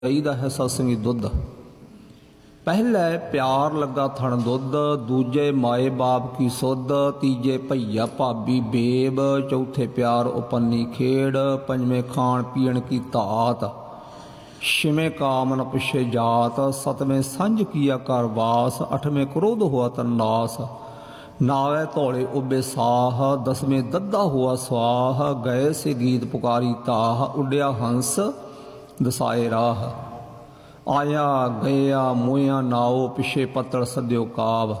ਚਾਹੀਦਾ ਹੈ ਸਤਸੰਗੀ ਦੁੱਧ। ਪਹਿਲੇ ਪਿਆਰ ਲੱਗਾ ਥਣ ਦੁੱਧ, ਦੂਜੇ ਮਾਏ ਬਾਪ ਕੀ ਸੁੱਧ, ਤੀਜੇ ਭਈਆ ਭਾਬੀ ਬੇਬ, ਚੌਥੇ ਪਿਆਰ ਉਪੰਨੀ ਖੇਡ, ਪੰਜਵੇਂ ਖਾਣ ਪੀਣ ਕੀ ਧਾਤ, ਛੇਵੇਂ ਕਾਮਨ ਪਿਛੇ ਜਾਤ, ਸਤਵੇਂ ਸੰਝ ਕੀਆ ਕਰ ਵਾਸ, ਅਠਵੇਂ ਕ੍ਰੋਧ ਹੋਆ ਤਨਾਸ, ਨਾਵੇਂ ਧੌਲੇ ਉਬੇ ਸਾਹ, ਦਸਵੇਂ ਦੱਦਾ ਹੁਆ ਸਵਾਹ, ਗਏ ਸੇ ਗੀਤ ਪੁਕਾਰੀ ਤਾਹ, ਉੱਡਿਆ ਹੰਸ ਦਸਾਏ ਰਾਹ, ਆਇਆ ਗਿਆ ਮੋਇਆ ਨਾਓ, ਪਿਛੇ ਪੱਤਲ ਸੱਦਿਓ ਕਾਵ।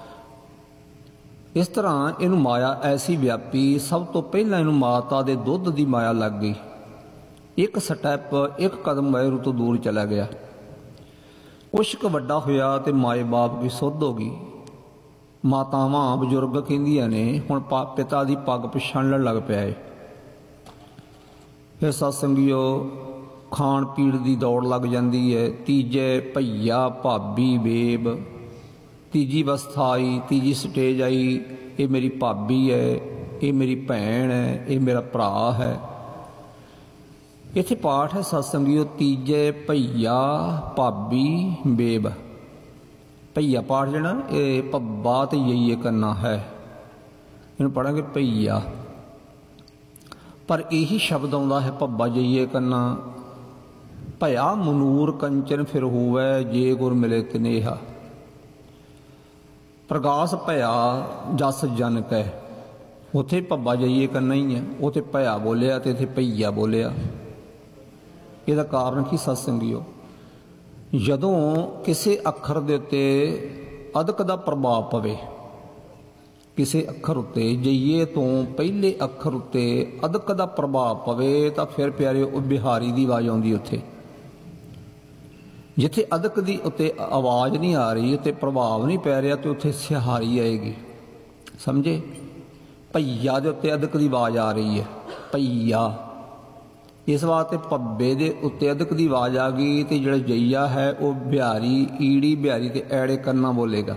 ਇਸ ਤਰ੍ਹਾਂ ਇਹਨੂੰ ਮਾਇਆ ਐਸੀ ਵਿਆਪੀ, ਸਭ ਤੋਂ ਪਹਿਲਾਂ ਇਹਨੂੰ ਮਾਤਾ ਦੇ ਦੁੱਧ ਦੀ ਮਾਇਆ ਲੱਗ ਗਈ। ਇੱਕ ਸਟੈਪ, ਇੱਕ ਕਦਮ ਵਾਹਿਗੁਰੂ ਤੋਂ ਦੂਰ ਚਲਾ ਗਿਆ। ਕੁਛ ਕੁ ਵੱਡਾ ਹੋਇਆ ਤੇ ਮਾਏ ਬਾਪ ਦੀ ਸੁੱਧ ਹੋ ਗਈ। ਮਾਤਾਵਾਂ ਬਜ਼ੁਰਗ ਕਹਿੰਦੀਆਂ ਨੇ ਹੁਣ ਪਿਤਾ ਦੀ ਪੱਗ ਪਛਾਣਨ ਲੱਗ ਪਿਆ ਏ। ਫਿਰ ਸਤਸੰਗੀਓ ਖਾਣ ਪੀਣ ਦੀ ਦੌੜ ਲੱਗ ਜਾਂਦੀ ਹੈ। ਤੀਜੇ ਭਈਆ ਭਾਬੀ ਬੇਬ, ਤੀਜੀ ਅਵਸਥਾ ਆਈ, ਤੀਜੀ ਸਟੇਜ ਆਈ। ਇਹ ਮੇਰੀ ਭਾਬੀ ਹੈ, ਇਹ ਮੇਰੀ ਭੈਣ ਹੈ, ਇਹ ਮੇਰਾ ਭਰਾ ਹੈ। ਇੱਥੇ ਪਾਠ ਹੈ ਸਤਸੰਗੀਓ ਤੀਜੇ ਭਈਆ ਭਾਬੀ ਬੇਬ। ਭਈਆ ਪਾਠ ਜਿਹੜਾ ਇਹ ਭੱਬਾ ਤੇ ਯਈਏ ਕਰਨਾ ਹੈ, ਇਹਨੂੰ ਪੜਾਂਗੇ ਭਈਆ। ਪਰ ਇਹੀ ਸ਼ਬਦ ਆਉਂਦਾ ਹੈ ਭੱਬਾ ਯਈਏ ਕਰਨਾ। ਭਇਆ ਮਨੂਰ ਕੰਚਨ ਫਿਰ ਹੋਵੇ, ਜੇ ਗੁਰ ਮਿਲੇ ਤਨੇਹਾ। ਪ੍ਰਗਾਸ ਭਇਆ ਜਸ ਜਨ ਕਹਿ, ਉੱਥੇ ਭੱਬਾ ਜਾਈਏ ਕਰਨਾ ਹੀ ਹੈ, ਉੱਥੇ ਭਇਆ ਬੋਲਿਆ ਤੇ ਇੱਥੇ ਭਈਆ ਬੋਲਿਆ। ਇਹਦਾ ਕਾਰਨ ਕੀ ਸਤਸੰਗੀਓ, ਜਦੋਂ ਕਿਸੇ ਅੱਖਰ ਦੇ ਉੱਤੇ ਅਦਕ ਦਾ ਪ੍ਰਭਾਵ ਪਵੇ, ਕਿਸੇ ਅੱਖਰ ਉੱਤੇ ਜਈਏ ਤੋਂ ਪਹਿਲੇ ਅੱਖਰ ਉੱਤੇ ਅਦਕ ਦਾ ਪ੍ਰਭਾਵ ਪਵੇ ਤਾਂ ਫਿਰ ਪਿਆਰੇ ਉਹ ਬਿਹਾਰੀ ਦੀ ਆਵਾਜ਼ ਆਉਂਦੀ। ਉੱਥੇ ਜਿੱਥੇ ਅਦਕ ਦੀ ਉੱਤੇ ਆਵਾਜ਼ ਨਹੀਂ ਆ ਰਹੀ, ਉੱਤੇ ਪ੍ਰਭਾਵ ਨਹੀਂ ਪੈ ਰਿਹਾ, ਤੇ ਉੱਥੇ ਸਿਹਾਰੀ ਆਏਗੀ। ਸਮਝੇ? ਭਈਆ ਦੇ ਉੱਤੇ ਅਦਕ ਦੀ ਆਵਾਜ਼ ਆ ਰਹੀ ਹੈ, ਭਈਆ। ਇਸ ਵਾਸਤੇ ਭੱਬੇ ਦੇ ਉੱਤੇ ਅਦਕ ਦੀ ਆਵਾਜ਼ ਆ ਗਈ, ਤੇ ਜਿਹੜਾ ਜਈਆ ਹੈ ਉਹ ਬਿਹਾਰੀ, ਈੜੀ ਬਿਹਾਰੀ ਤੇ ਐੜੇ ਕਰਨਾ ਬੋਲੇਗਾ।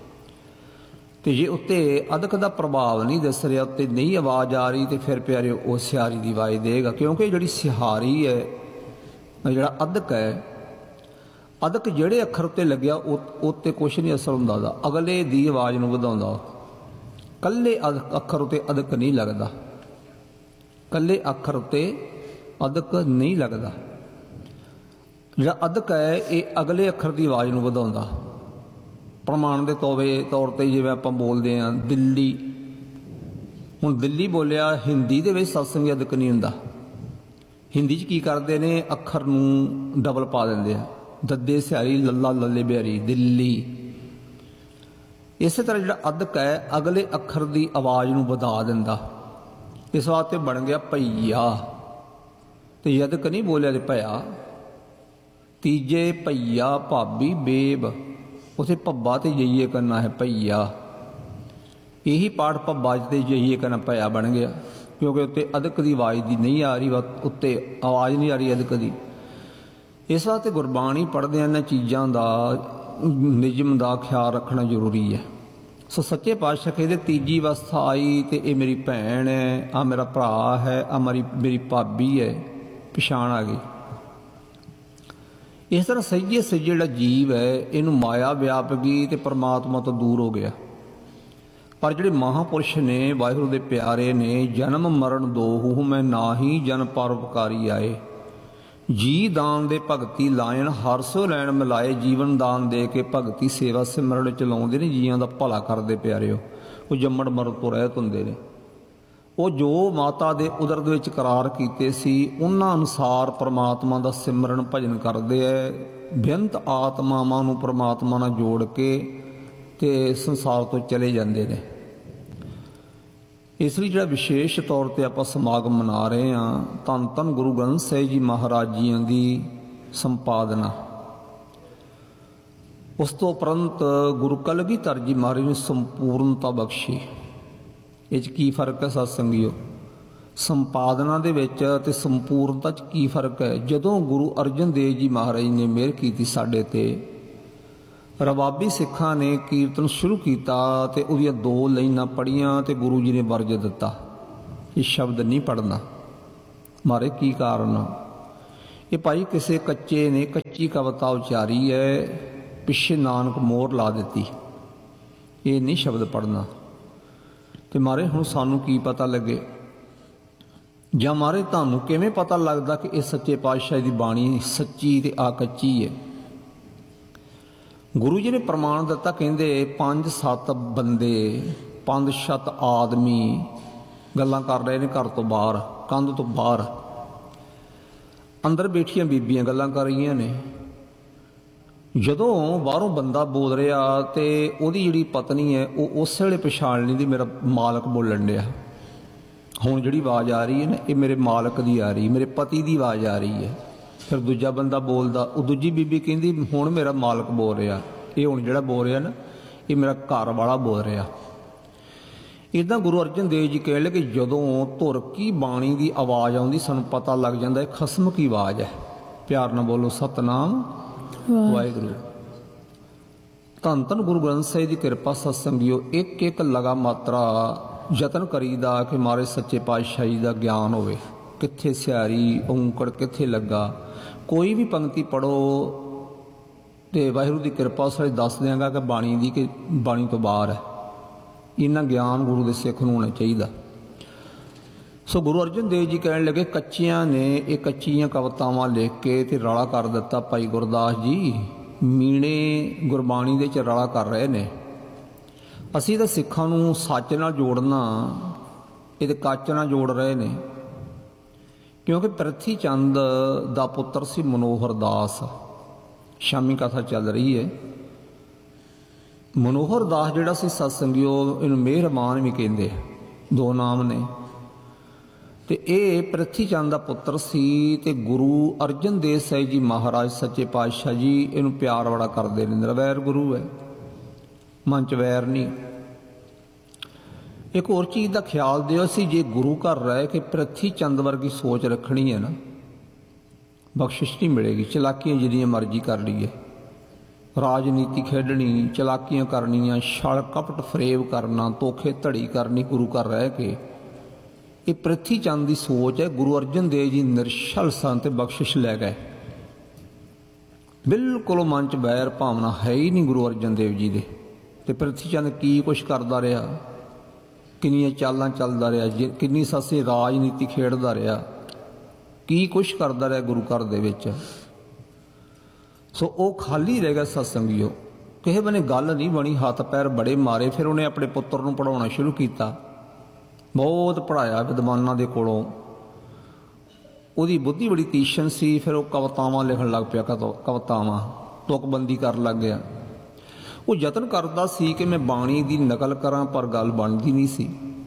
ਤੇ ਜੇ ਉੱਤੇ ਅਦਕ ਦਾ ਪ੍ਰਭਾਵ ਨਹੀਂ ਦਿਸ ਰਿਹਾ, ਉੱਤੇ ਨਹੀਂ ਆਵਾਜ਼ ਆ ਰਹੀ, ਤੇ ਫਿਰ ਪਿਆਰੇ ਉਹ ਸਿਹਾਰੀ ਦੀ ਆਵਾਜ਼ ਦੇਗਾ। ਕਿਉਂਕਿ ਜਿਹੜੀ ਸਿਹਾਰੀ ਹੈ, ਜਿਹੜਾ ਅਦਕ ਹੈ, ਅਦਕ ਜਿਹੜੇ ਅੱਖਰ ਉੱਤੇ ਲੱਗਿਆ ਉੱਤੇ ਕੁਛ ਨਹੀਂ ਅਸਰ ਹੁੰਦਾ ਦਾ, ਅਗਲੇ ਦੀ ਆਵਾਜ਼ ਨੂੰ ਵਧਾਉਂਦਾ। ਕੱਲੇ ਅੱਖਰ ਉੱਤੇ ਅਦਕ ਨਹੀਂ ਲੱਗਦਾ, ਕੱਲੇ ਅੱਖਰ ਉੱਤੇ ਅਦਕ ਨਹੀਂ ਲੱਗਦਾ। ਜਿਹੜਾ ਅਦਕ ਹੈ ਇਹ ਅਗਲੇ ਅੱਖਰ ਦੀ ਆਵਾਜ਼ ਨੂੰ ਵਧਾਉਂਦਾ। ਪ੍ਰਮਾਣ ਦੇ ਤੌਰ ਤੇ ਜਿਵੇਂ ਆਪਾਂ ਬੋਲਦੇ ਹਾਂ ਦਿੱਲੀ, ਹੁਣ ਦਿੱਲੀ ਬੋਲਿਆ, ਹਿੰਦੀ ਦੇ ਵਿੱਚ ਸਤਸੰਗੀ ਅਦਕ ਨਹੀਂ ਹੁੰਦਾ। ਹਿੰਦੀ 'ਚ ਕੀ ਕਰਦੇ ਨੇ, ਅੱਖਰ ਨੂੰ ਡਬਲ ਪਾ ਦਿੰਦੇ ਆ, ਦੱਦੇ ਸਿਹਾਰੀ ਲੱਲਾ ਲੱਲੇ ਬਿਹਾਰੀ, ਦਿੱਲੀ। ਇਸੇ ਤਰ੍ਹਾਂ ਜਿਹੜਾ ਅਦਕ ਹੈ ਅਗਲੇ ਅੱਖਰ ਦੀ ਆਵਾਜ਼ ਨੂੰ ਵਧਾ ਦਿੰਦਾ। ਇਸ ਵਾਸਤੇ ਬਣ ਗਿਆ ਭਈਆ, ਤੇ ਅਦਕ ਨਹੀਂ ਬੋਲਿਆ ਤੇ ਭਇਆ। ਤੀਜੇ ਭਈਆ ਭਾਬੀ ਬੇਬ, ਉਥੇ ਭੱਬਾ ਤੇ ਜਈਏ ਕਰਨਾ ਹੈ ਭਈਆ। ਇਹੀ ਪਾਠ ਭੱਬਾ ਤੇ ਜਈਏ ਕਰਨਾ ਭਇਆ ਬਣ ਗਿਆ, ਕਿਉਂਕਿ ਉੱਤੇ ਅਦਕ ਦੀ ਆਵਾਜ਼ ਦੀ ਨਹੀਂ ਆ ਰਹੀ, ਉੱਤੇ ਆਵਾਜ਼ ਨਹੀਂ ਆ ਰਹੀ ਅਦਕ ਦੀ। ਇਸ ਵਾਸਤੇ ਗੁਰਬਾਣੀ ਪੜ੍ਹਦੇ ਇਹਨਾਂ ਚੀਜ਼ਾਂ ਦਾ, ਨਿਯਮ ਦਾ ਖਿਆਲ ਰੱਖਣਾ ਜ਼ਰੂਰੀ ਹੈ। ਸੋ ਸੱਚੇ ਪਾਤਸ਼ਾਹ ਕਹਿੰਦੇ ਤੀਜੀ ਅਵਸਥਾ ਆਈ ਤੇ ਇਹ ਮੇਰੀ ਭੈਣ ਹੈ, ਆ ਮੇਰਾ ਭਰਾ ਹੈ, ਆ ਮੇਰੀ ਭਾਬੀ ਹੈ, ਪਛਾਣ ਆ ਗਈ। ਇਸ ਤਰ੍ਹਾਂ ਸਹਿਜੇ ਸਹਿਜੇ ਜਿਹੜਾ ਜੀਵ ਹੈ ਇਹਨੂੰ ਮਾਇਆ ਵਿਆਪ ਗਈ ਤੇ ਪਰਮਾਤਮਾ ਤੋਂ ਦੂਰ ਹੋ ਗਿਆ। ਪਰ ਜਿਹੜੇ ਮਹਾਂਪੁਰਸ਼ ਨੇ, ਵਾਹਿਗੁਰੂ ਦੇ ਪਿਆਰੇ ਨੇ, ਜਨਮ ਮਰਨ ਦੋਹੂ ਮੈਂ ਨਾਹੀ ਜਨ ਪਰਉਪਕਾਰੀ ਆਏ, ਜੀ ਦਾਨ ਦੇ ਭਗਤੀ ਲਾਇਣ ਹਰ ਸੋ ਲੈਣ ਮਿਲਾਏ, ਜੀਵਨ ਦਾਨ ਦੇ ਕੇ ਭਗਤੀ ਸੇਵਾ ਸਿਮਰਨ ਚਲਾਉਂਦੇ ਨੇ, ਜੀਆਂ ਦਾ ਭਲਾ ਕਰਦੇ ਪਿਆਰਿਓ। ਉਹ ਜੰਮਣ ਮਰਨ ਤੋਂ ਰਹਿਤ ਹੁੰਦੇ ਨੇ। ਉਹ ਜੋ ਮਾਤਾ ਦੇ ਉਦਰ ਦੇ ਵਿੱਚ ਕਰਾਰ ਕੀਤੇ ਸੀ ਉਹਨਾਂ ਅਨੁਸਾਰ ਪਰਮਾਤਮਾ ਦਾ ਸਿਮਰਨ ਭਜਨ ਕਰਦੇ ਐ। ਬੇਅੰਤ ਆਤਮਾਵਾਂ ਨੂੰ ਪਰਮਾਤਮਾ ਨਾਲ ਜੋੜ ਕੇ ਤੇ ਸੰਸਾਰ ਤੋਂ ਚਲੇ ਜਾਂਦੇ ਨੇ। ਇਸ ਲਈ ਜਿਹੜਾ ਵਿਸ਼ੇਸ਼ ਤੌਰ ਤੇ ਆਪਾਂ ਸਮਾਗਮ ਮਨਾ ਰਹੇ ਹਾਂ, ਧੰਨ ਧੰਨ ਗੁਰੂ ਗ੍ਰੰਥ ਸਾਹਿਬ ਜੀ ਮਹਾਰਾਜ ਜੀਆਂ ਦੀ ਸੰਪਾਦਨਾ, ਉਸ ਤੋਂ ਉਪਰੰਤ ਗੁਰੂ ਕਲਗੀਧਰ ਜੀ ਮਹਾਰਾਜ ਨੇ ਸੰਪੂਰਨਤਾ ਬਖਸ਼ੀ। ਇਹ 'ਚ ਕੀ ਫਰਕ ਹੈ ਸਤਸੰਗੀਓ? ਸੰਪਾਦਨਾ ਦੇ ਵਿੱਚ ਤੇ ਸੰਪੂਰਨਤਾ 'ਚ ਕੀ ਫਰਕ ਹੈ? ਜਦੋਂ ਗੁਰੂ ਅਰਜਨ ਦੇਵ ਜੀ ਮਹਾਰਾਜ ਨੇ ਮਿਹਰ ਕੀਤੀ ਸਾਡੇ ਤੇ, ਰਬਾਬੀ ਸਿੱਖਾਂ ਨੇ ਕੀਰਤਨ ਸ਼ੁਰੂ ਕੀਤਾ ਤੇ ਉਹਦੀਆਂ 2 ਲਾਈਨਾਂ ਪੜ੍ਹੀਆਂ ਤੇ ਗੁਰੂ ਜੀ ਨੇ ਵਰਜ ਦਿੱਤਾ, ਇਹ ਸ਼ਬਦ ਨਹੀਂ ਪੜ੍ਹਨਾ। ਮਾਰੇ ਕੀ ਕਾਰਨ? ਇਹ ਭਾਈ ਕਿਸੇ ਕੱਚੇ ਨੇ ਕੱਚੀ ਕਵਿਤਾ ਉਚਾਰੀ ਹੈ, ਪਿੱਛੇ ਨਾਨਕ ਮੋਹਰ ਲਾ ਦਿੱਤੀ। ਇਹ ਨਹੀਂ ਸ਼ਬਦ ਪੜ੍ਹਨਾ। ਤੇ ਮਾਰੇ ਹੁਣ ਸਾਨੂੰ ਕੀ ਪਤਾ ਲੱਗੇ, ਜਾਂ ਮਾਰੇ ਤੁਹਾਨੂੰ ਕਿਵੇਂ ਪਤਾ ਲੱਗਦਾ ਕਿ ਇਹ ਸੱਚੇ ਪਾਤਸ਼ਾਹ ਦੀ ਬਾਣੀ ਸੱਚੀ ਤੇ ਆ ਕੱਚੀ ਹੈ? ਗੁਰੂ ਜੀ ਨੇ ਪ੍ਰਮਾਣ ਦਿੱਤਾ, ਕਹਿੰਦੇ 5-7 ਬੰਦੇ 5-7 ਆਦਮੀ ਗੱਲਾਂ ਕਰ ਰਹੇ ਨੇ ਘਰ ਤੋਂ ਬਾਹਰ, ਕੰਧ ਤੋਂ ਬਾਹਰ। ਅੰਦਰ ਬੈਠੀਆਂ ਬੀਬੀਆਂ ਗੱਲਾਂ ਕਰ ਰਹੀਆਂ ਨੇ। ਜਦੋਂ ਬਾਹਰੋਂ ਬੰਦਾ ਬੋਲ ਰਿਹਾ ਤੇ ਉਹਦੀ ਜਿਹੜੀ ਪਤਨੀ ਹੈ ਉਹ ਉਸ ਵੇਲੇ ਪਛਾਣ ਲੈਂਦੀ ਮੇਰਾ ਮਾਲਕ ਬੋਲਣ ਡਿਆ। ਹੁਣ ਜਿਹੜੀ ਆਵਾਜ਼ ਆ ਰਹੀ ਹੈ ਨਾ, ਇਹ ਮੇਰੇ ਮਾਲਕ ਦੀ ਆ ਰਹੀ, ਮੇਰੇ ਪਤੀ ਦੀ ਆਵਾਜ਼ ਆ ਰਹੀ ਹੈ। ਫਿਰ ਦੂਜਾ ਬੰਦਾ ਬੋਲਦਾ, ਉਹ ਦੂਜੀ ਬੀਬੀ ਕਹਿੰਦੀ ਹੁਣ ਮੇਰਾ ਮਾਲਕ ਬੋਲ ਰਿਹਾ। ਇਹ ਹੁਣ ਜਿਹੜਾ ਬੋਲ ਰਿਹਾ ਨਾ, ਇਹ ਮੇਰਾ ਘਰ ਵਾਲਾ ਬੋਲ ਰਿਹਾ। ਇੱਦਾਂ ਗੁਰੂ ਅਰਜਨ ਦੇਵ ਜੀ ਕਹਿਣ ਲੱਗੇ, ਜਦੋਂ ਧੁਰ ਕੀ ਬਾਣੀ ਦੀ ਆਵਾਜ਼ ਆਉਂਦੀ ਸਾਨੂੰ ਪਤਾ ਲੱਗ ਜਾਂਦਾ ਇਹ ਖਸਮ ਕੀ ਆਵਾਜ਼ ਹੈ। ਪਿਆਰ ਨਾਲ ਬੋਲੋ, ਸਤਨਾਮ ਵਾਹਿਗੁਰੂ। ਧੰਨ ਧੰਨ ਗੁਰੂ ਗ੍ਰੰਥ ਸਾਹਿਬ ਦੀ ਕਿਰਪਾ ਸਤਸੰਗੀਓ, ਇੱਕ ਇੱਕ ਲਗਾ ਮਾਤਰਾ ਯਤਨ ਕਰੀਦਾ ਕਿ ਮਾਰੇ ਸੱਚੇ ਪਾਤਸ਼ਾਹ ਜੀ ਦਾ ਗਿਆਨ ਹੋਵੇ। ਕਿੱਥੇ ਸਿਆਰੀ ਔਂਕੜ ਕਿੱਥੇ ਲੱਗਾ, ਕੋਈ ਵੀ ਪੰਕਤੀ ਪੜੋ ਤੇ ਵਾਹਿਗੁਰੂ ਦੀ ਕਿਰਪਾ ਸਾਰੇ ਦੱਸ ਦਿਆਂਗਾ ਕਿ ਬਾਣੀ ਦੀ ਕਿ ਬਾਣੀ ਤੋਂ ਬਾਹਰ ਹੈ। ਇੰਨਾ ਗਿਆਨ ਗੁਰੂ ਦੇ ਸਿੱਖ ਨੂੰ ਹੋਣਾ ਚਾਹੀਦਾ। ਸੋ ਗੁਰੂ ਅਰਜਨ ਦੇਵ ਜੀ ਕਹਿਣ ਲੱਗੇ, ਕੱਚੀਆਂ ਨੇ ਇਹ ਕੱਚੀਆਂ ਕਵਿਤਾਵਾਂ ਲਿਖ ਕੇ ਤੇ ਰੌਲਾ ਕਰ ਦਿੱਤਾ। ਭਾਈ ਗੁਰਦਾਸ ਜੀ ਮੀਣੇ ਗੁਰਬਾਣੀ ਦੇ ਚ ਰੌਲਾ ਕਰ ਰਹੇ ਨੇ। ਅਸੀਂ ਤਾਂ ਸਿੱਖਾਂ ਨੂੰ ਸੱਚ ਨਾਲ ਜੋੜਨਾ, ਇਹ ਤੇ ਕੱਚ ਨਾਲ ਜੋੜ ਰਹੇ ਨੇ। ਕਿਉਂਕਿ ਪ੍ਰਿਥੀ ਚੰਦ ਦਾ ਪੁੱਤਰ ਸੀ ਮਨੋਹਰ ਦਾਸ। ਸ਼ਾਮੀ ਕਥਾ ਚੱਲ ਰਹੀ ਹੈ। ਮਨੋਹਰ ਦਾਸ ਜਿਹੜਾ ਸੀ ਸਤਸੰਗੀਓ, ਇਹਨੂੰ ਮਿਹਰਬਾਨ ਵੀ ਕਹਿੰਦੇ, ਦੋ ਨਾਮ ਨੇ। ਤੇ ਇਹ ਪ੍ਰਿਥੀ ਚੰਦ ਦਾ ਪੁੱਤਰ ਸੀ ਤੇ ਗੁਰੂ ਅਰਜਨ ਦੇਵ ਸਾਹਿਬ ਜੀ ਮਹਾਰਾਜ ਸੱਚੇ ਪਾਤਸ਼ਾਹ ਜੀ ਇਹਨੂੰ ਪਿਆਰ ਬੜਾ ਕਰਦੇ ਨੇ। ਨਿਰਵੈਰ ਗੁਰੂ ਹੈ, ਮਨ ਚ ਵੈਰ ਨਹੀਂ। ਇੱਕ ਹੋਰ ਚੀਜ਼ ਦਾ ਖਿਆਲ ਦਿਓ, ਅਸੀਂ ਜੇ ਗੁਰੂ ਘਰ ਰਹਿ ਕੇ ਪ੍ਰਿਥੀ ਚੰਦ ਵਰਗੀ ਸੋਚ ਰੱਖਣੀ ਹੈ ਨਾ, ਬਖਸ਼ਿਸ਼ ਨਹੀਂ ਮਿਲੇਗੀ। ਚਲਾਕੀਆਂ ਜਿੰਨੀਆਂ ਮਰਜ਼ੀ ਕਰ ਲਈਏ, ਰਾਜਨੀਤੀ ਖੇਡਣੀ, ਚਲਾਕੀਆਂ ਕਰਨੀਆਂ, ਛਲ ਕਪਟ ਫਰੇਬ ਕਰਨਾ, ਧੋਖੇ ਧੜੀ ਕਰਨੀ ਗੁਰੂ ਘਰ ਰਹਿ ਕੇ, ਇਹ ਪ੍ਰਿਥੀ ਚੰਦ ਦੀ ਸੋਚ ਹੈ। ਗੁਰੂ ਅਰਜਨ ਦੇਵ ਜੀ ਨਿਰਛਲ ਸਨ ਤੇ ਬਖਸ਼ਿਸ਼ ਲੈ ਗਏ। ਬਿਲਕੁਲ ਮਨ ਚ ਬੈਰ ਭਾਵਨਾ ਹੈ ਹੀ ਨਹੀਂ ਗੁਰੂ ਅਰਜਨ ਦੇਵ ਜੀ ਦੇ। ਤੇ ਪ੍ਰਿਥੀ ਚੰਦ ਕੀ ਕੁਛ ਕਰਦਾ ਰਿਹਾ, ਕਿੰਨੀਆਂ ਚਾਲਾਂ ਚੱਲਦਾ ਰਿਹਾ, ਕਿੰਨੀ ਸਾਸੇ ਰਾਜਨੀਤੀ ਖੇਡਦਾ ਰਿਹਾ, ਕੀ ਕੁਛ ਕਰਦਾ ਰਿਹਾ ਗੁਰੂ ਘਰ ਦੇ ਵਿੱਚ। ਸੋ ਉਹ ਖਾਲੀ ਰਹਿ ਗਿਆ ਸਤਸੰਗੀਓ। ਕਿਸੇ ਬਨੇ ਗੱਲ ਨਹੀਂ ਬਣੀ, ਹੱਥ ਪੈਰ ਬੜੇ ਮਾਰੇ। ਫਿਰ ਉਹਨੇ ਆਪਣੇ ਪੁੱਤਰ ਨੂੰ ਪੜ੍ਹਾਉਣਾ ਸ਼ੁਰੂ ਕੀਤਾ। ਬਹੁਤ ਪੜ੍ਹਾਇਆ ਵਿਦਵਾਨਾਂ ਦੇ ਕੋਲੋਂ। ਉਹਦੀ ਬੁੱਧੀ ਬੜੀ ਤੀਸ਼ਣ ਸੀ। ਫਿਰ ਉਹ ਕਵਿਤਾਵਾਂ ਲਿਖਣ ਲੱਗ ਪਿਆ, ਕਵਿਤਾਵਾਂ ਤੁਕਬੰਦੀ ਕਰਨ ਲੱਗ ਗਿਆ। ਉਹ ਯਤਨ ਕਰਦਾ ਸੀ ਕਿ ਮੈਂ ਬਾਣੀ ਦੀ ਨਕਲ ਕਰਾਂ, ਪਰ ਗੱਲ ਬਣਦੀ ਨਹੀਂ ਸੀ।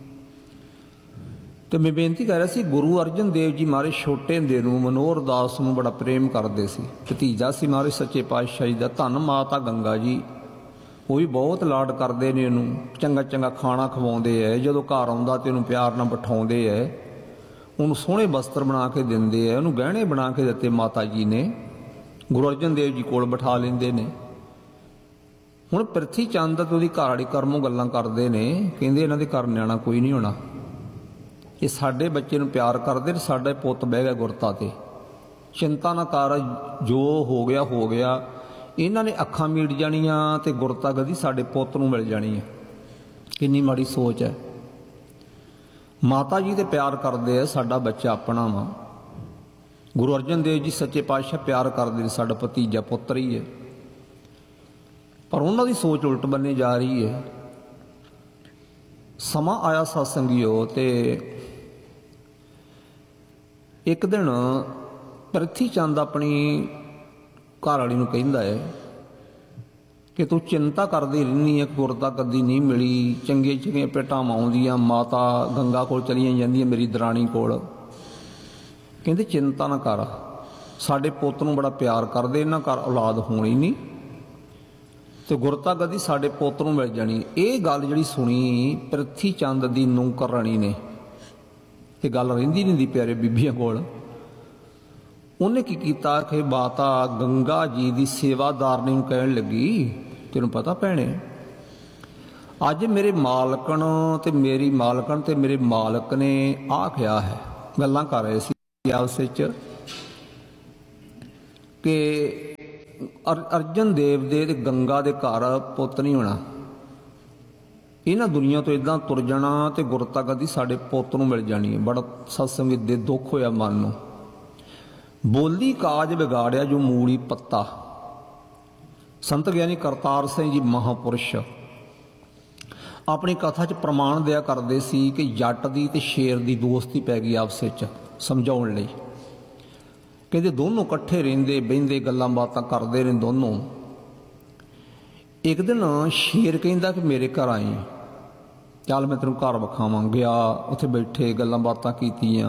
ਤੇ ਮੈਂ ਬੇਨਤੀ ਕਰ ਰਿਹਾ ਸੀ, ਗੁਰੂ ਅਰਜਨ ਦੇਵ ਜੀ ਮਾਰੇ ਛੋਟੇ ਹੁੰਦੇ ਨੂੰ ਮਨੋਹਰ ਦਾਸ ਨੂੰ ਬੜਾ ਪ੍ਰੇਮ ਕਰਦੇ ਸੀ। ਭਤੀਜਾ ਸੀ ਮਾਰੇ ਸੱਚੇ ਪਾਤਸ਼ਾਹ ਜੀ ਦਾ। ਧੰਨ ਮਾਤਾ ਗੰਗਾ ਜੀ, ਉਹ ਵੀ ਬਹੁਤ ਲਾਡ ਕਰਦੇ ਨੇ ਉਹਨੂੰ। ਚੰਗਾ ਚੰਗਾ ਖਾਣਾ ਖਵਾਉਂਦੇ ਐ, ਜਦੋਂ ਘਰ ਆਉਂਦਾ ਤੇ ਉਹਨੂੰ ਪਿਆਰ ਨਾਲ ਬਿਠਾਉਂਦੇ ਐ, ਉਹਨੂੰ ਸੋਹਣੇ ਬਸਤਰ ਬਣਾ ਕੇ ਦਿੰਦੇ ਐ, ਉਹਨੂੰ ਗਹਿਣੇ ਬਣਾ ਕੇ ਦਿੱਤੇ ਮਾਤਾ ਜੀ ਨੇ। ਗੁਰੂ ਅਰਜਨ ਦੇਵ ਜੀ ਕੋਲ ਬਿਠਾ ਲੈਂਦੇ ਨੇ। ਹੁਣ ਪ੍ਰਿਥੀ ਚੰਦ ਤੇ ਉਹਦੀ ਘਰ ਵਾਲੀ ਕਰਮੋਂ ਗੱਲਾਂ ਕਰਦੇ ਨੇ, ਕਹਿੰਦੇ ਇਹਨਾਂ ਦੇ ਘਰ ਨਿਆਣਾ ਕੋਈ ਨਹੀਂ ਹੋਣਾ। ਇਹ ਸਾਡੇ ਬੱਚੇ ਨੂੰ ਪਿਆਰ ਕਰਦੇ ਨੇ, ਸਾਡਾ ਪੁੱਤ ਬਹਿ ਗਿਆ ਗੁਰਤਾ ਤੇ। ਚਿੰਤਾ ਨਾ ਕਰ, ਜੋ ਹੋ ਗਿਆ ਹੋ ਗਿਆ। ਇਹਨਾਂ ਨੇ ਅੱਖਾਂ ਮੀਟ ਜਾਣੀਆਂ ਤੇ ਗੁਰਤਾ ਗਦੀ ਸਾਡੇ ਪੁੱਤ ਨੂੰ ਮਿਲ ਜਾਣੀ ਹੈ। ਕਿੰਨੀ ਮਾੜੀ ਸੋਚ ਹੈ। ਮਾਤਾ ਜੀ ਤੇ ਪਿਆਰ ਕਰਦੇ ਆ, ਸਾਡਾ ਬੱਚਾ ਆਪਣਾ ਵਾ। ਗੁਰੂ ਅਰਜਨ ਦੇਵ ਜੀ ਸੱਚੇ ਪਾਤਸ਼ਾਹ ਪਿਆਰ ਕਰਦੇ ਨੇ, ਸਾਡਾ ਭਤੀਜਾ ਪੁੱਤਰ ਹੀ ਹੈ। ਪਰ ਉਹਨਾਂ ਦੀ ਸੋਚ ਉਲਟ ਬੰਨੇ ਜਾ ਰਹੀ ਹੈ। ਸਮਾਂ ਆਇਆ ਸਤਸੰਗੀਓ, ਤੇ ਇੱਕ ਦਿਨ ਪ੍ਰਿਥੀ ਚੰਦ ਆਪਣੀ ਘਰ ਵਾਲੀ ਨੂੰ ਕਹਿੰਦਾ ਹੈ ਕਿ ਤੂੰ ਚਿੰਤਾ ਕਰਦੀ ਰਹਿੰਦੀ ਹੈ, ਗੁਰਤਾ ਕਦੀ ਨਹੀਂ ਮਿਲੀ। ਚੰਗੀਆਂ ਚੰਗੀਆਂ ਭੇਟਾਵਾਂ ਆਉਂਦੀਆਂ, ਮਾਤਾ ਗੰਗਾ ਕੋਲ ਚਲੀਆਂ ਜਾਂਦੀਆਂ, ਮੇਰੀ ਦਰਾਣੀ ਕੋਲ। ਕਹਿੰਦੇ ਚਿੰਤਾ ਨਾ ਕਰ, ਸਾਡੇ ਪੁੱਤ ਨੂੰ ਬੜਾ ਪਿਆਰ ਕਰਦੇ, ਇਹਨਾਂ ਘਰ ਔਲਾਦ ਹੋਣੀ ਨਹੀਂ ਤੇ ਗੁਰਤਾ ਗਦੀ ਸਾਡੇ ਪੁੱਤ ਨੂੰ ਮਿਲ ਜਾਣੀ। ਇਹ ਗੱਲ ਜਿਹੜੀ ਸੁਣੀ ਪ੍ਰਿਥੀ ਚੰਦ ਦੀ ਨੌਕਰਾਣੀ ਨੇ, ਇਹ ਗੱਲ ਰਹਿੰਦੀ ਨਹੀਂ ਦੀ ਪਿਆਰੇ ਬੀਬੀਆਂ ਕੋਲ। ਉਹਨੇ ਕੀ ਕੀਤਾ ਕਿ ਮਾਤਾ ਗੰਗਾ ਜੀ ਦੀ ਸੇਵਾਦਾਰਨੀ ਨੂੰ ਕਹਿਣ ਲੱਗੀ, ਤੈਨੂੰ ਪਤਾ ਭੈਣੇ, ਅੱਜ ਮੇਰੇ ਮਾਲਕਣ ਤੇ ਮੇਰੀ ਮਾਲਕਣ ਤੇ ਮੇਰੇ ਮਾਲਕ ਨੇ ਆਹ ਕਿਹਾ ਹੈ। ਗੱਲਾਂ ਕਰ ਰਹੇ ਸੀ ਆਪਸ ਵਿੱਚ कि अर्जन देव दे ते गंगा दे घर पुੱਤ नहीं होना, इन्हां दुनिया तो इदां तुर जाना ते गुरता गति साडे पुੱਤ ਨੂੰ मिल जानी है। बड़ा सत्संग दे दुख होया मन नूं। बोली काज बिगाड़िया जो मूली पत्ता। संत ज्ञानी करतार सिंह जी महापुरुष अपनी कथा च प्रमाण दिया करते सी कि जट दी ते शेर दी दोस्ती पै गई आपस च समझाउण लई। कहते दोनों कट्ठे रहिंदे बहिंदे गल्लां बातां करदे ने दोनों। एक दिन शेर कहंदा कि मेरे घर आई, चल मैं तेनों घर विखावां। गया, उत्थे बैठे गल्लां बातां कीतियां।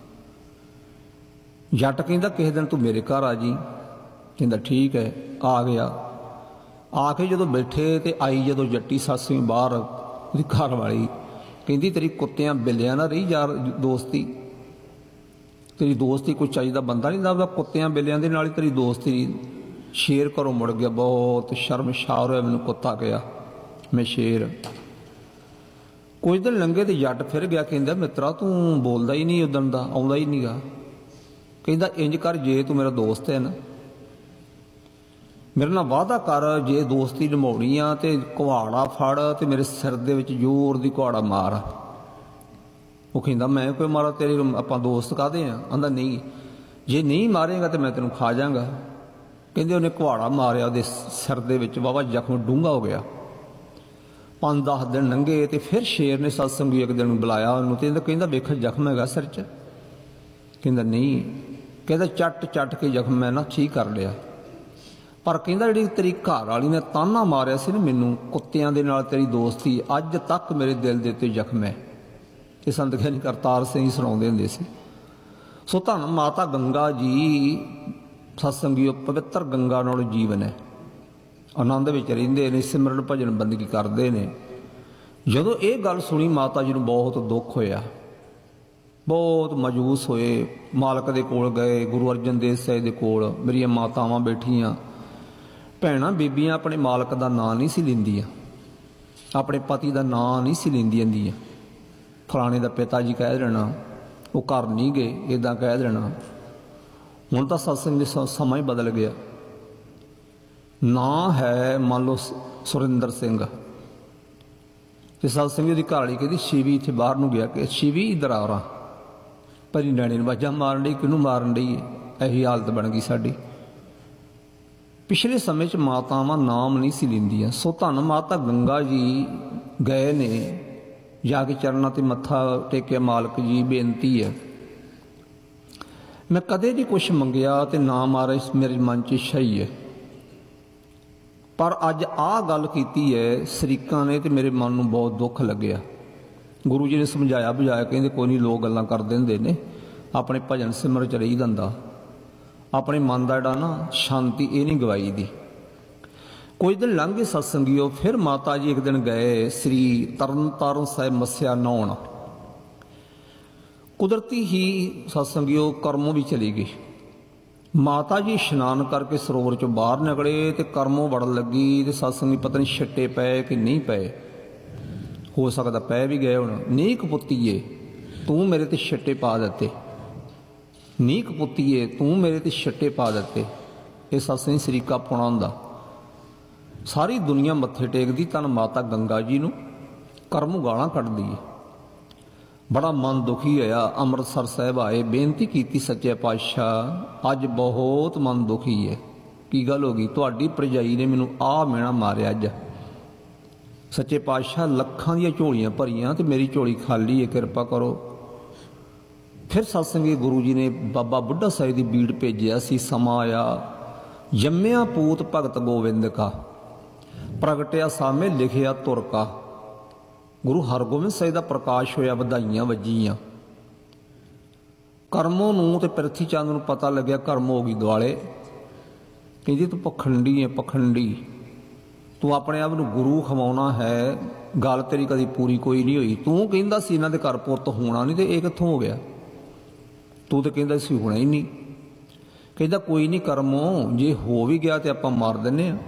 जट कहंदा किसी दिन तू मेरे घर आ जी। कहंदा ठीक है। आ गया। आके जदों बैठे तो आई जदों जट्टी सੱਸ भी बाहर, ਉਹਦੀ घर वाली कहंदी तेरी कुत्तियां बिल्लियां ना रही यार दोस्ती, तेरी दोस्ती कोई चाहिए बंदा नहीं लभदा, कुत्तियां बिल्लियां दे नाल ही तेरी दोस्ती। शेर घरों मुड़ गया, बहुत शर्मशार होया, मैनूं कुत्ता गया, मैं शेर। कुछ दिन लंघे तो जट फिर गया, कहंदा मित्रा तू बोलदा ही नहीं, उदण दा आउंदा ही नहीं गा। कहंदा इंज कर, जे तू मेरा दोस्त है ना, मेरे नाल वादा कर, जे दोस्ती निभाउणी आ ते कुहाड़ा फड़ ते मेरे सिर दे विच जोर दी कुहाड़ा मार। वो कहंदा मैं कोई मारा, तेरे आपां दोस्त काहदे आ? आंदा नहीं, जे नहीं मारेगा तो मैं तेनों खा जांगा। कहंदे उहने कुहाड़ा मारिया, उहदे सिर दे विच वाहवा जख्म डूंगा हो गया। 5-10 दिन लंघे तो फिर शेर ने सत्संगी एक दिन बुलाया उन्होंने, तो कहंदा वेख जख्म हैगा सिर च? कहंदा नहीं। कहंदा चट के जख्म मैं ना ठीक कर लिया, पर कहंदा जिहड़ी तेरी घर वाली ने ताना मारिया सी ना मैनूं, कुत्तियां दे नाल तेरी दोस्ती, अज तक मेरे दिल दे उत्ते जख्म है। ये संत ज्ञानी करतार सिंह सुणाउंदे हुंदे सी। सो धन माता गंगा जी सत्संगियों पवित्र गंगा नाल जीवन है, आनंद विच रहिंदे ने, सिमरन भजन बंदगी करते हैं। जदों ये गल सुनी माता जी नूं बहुत दुख होया, बहुत मायूस होए। मालक दे कोल गए, गुरु अर्जन देव साहिब दे कोल, मेरियां मातावां बैठियां, भैणां बीबियां अपने मालक दा नां नहीं सी लैंदियां, अपने पति दा नां नहीं सी लैंदियां हुंदियां। फलाणे दा पिता जी कह देना, वो घर नहीं गए, इदां कह देना। हुण तां सत्संग दे समां ही बदल गया। नां है मान लो सुरिंदर सिंह, ते सत्संग दी घरवाली कहदी शिवी इत्थे बाहर नूं गया कि शिवी इधर आ रहा, भरी नैणे नूं वाजां मारन डई, किहनूं मारन डई है? इही हालत बन गई साडी। पिछले समय च मातावां नाम नहीं सी लैंदियां। सो धन माता गंगा जी गए ने, जाके चरनां ते मत्था टेकिया, मालक जी बेनती है, मैं कदे नहीं कुछ मंगिया ते ना मारे, मेरे मन च इच्छा ही है, पर अज आ गल कीती है सरीकां ने ते मेरे मन नूं बहुत दुख लग्या। गुरु जी ने समझाया बुझाया, कहंदे कोई नहीं, लोग गल्लां करदे हुंदे ने, अपने भजन सिमर च रही दंदा, अपने मन का जिहड़ा ना शांति ये नहीं गवाई दी। कुछ दिन लंघ गए सत्संगियों, फिर माता जी एक दिन गए श्री तरनताਰਨ साहिब मस्या नहाउण। कुदरती ही सत्संगियों कर्मों भी चली गई। माता जी इशनान करके सरोवर चों बाहर निकले तो कर्मों वड़न लगी, तो सत्संगी पता नहीं छट्टे पै कि नहीं पै, हो सकता पै भी गए हुण। नी कपुत्तीए तू मेरे ते छट्टे पा दिते, नी कपुत्तीए तू मेरे ते छट्टे पा दिते। ये सत्संग सरीका पाउणा हुंदा। सारी दुनिया मत्थे टेकदी, तन माता गंगा जी नूं कर्म गालां कढदी है। बड़ा मन दुखी होया। अमृतसर साहिब आए, बेनती की सच्चे पातशाह अज बहुत मन दुखी है, की गल हो गई? तुहाडी भरजाई ने मैनूं आ मेणा मारिया अज। सच्चे पातशाह लखां दी झोलियां भरियां ते मेरी झोली खाली है, किरपा करो। फिर सत्संगी गुरु जी ने बाबा बुढ़ा साहिब की बीड़ भेजिया सी। समा आया, जम्मिया पूत भगत गोविंद का, प्रगटिया सामे लिखिया तुर का। गुरु हरगोबिंद साहिब का प्रकाश होया, वधाइयां वजीयां। करमों नूं ते पिरथी चंद नूं पता लग्या, कर्म हो गई दुआले। कहंदी तू पखंडी है, पखंडी, तू अपने आप नूं गुरु खवाउणा है, गल तेरी कदी पूरी कोई नहीं हुई। तू कहंदा सी इन्हां दे घर पुੱਤ होना नहीं, तो ये कित्थों हो गया? तू तो कहंदा सी होना ही नहीं। कहंदा कोई नहीं, कर्मों जे हो भी गया तो आपां मार दिंदे आ।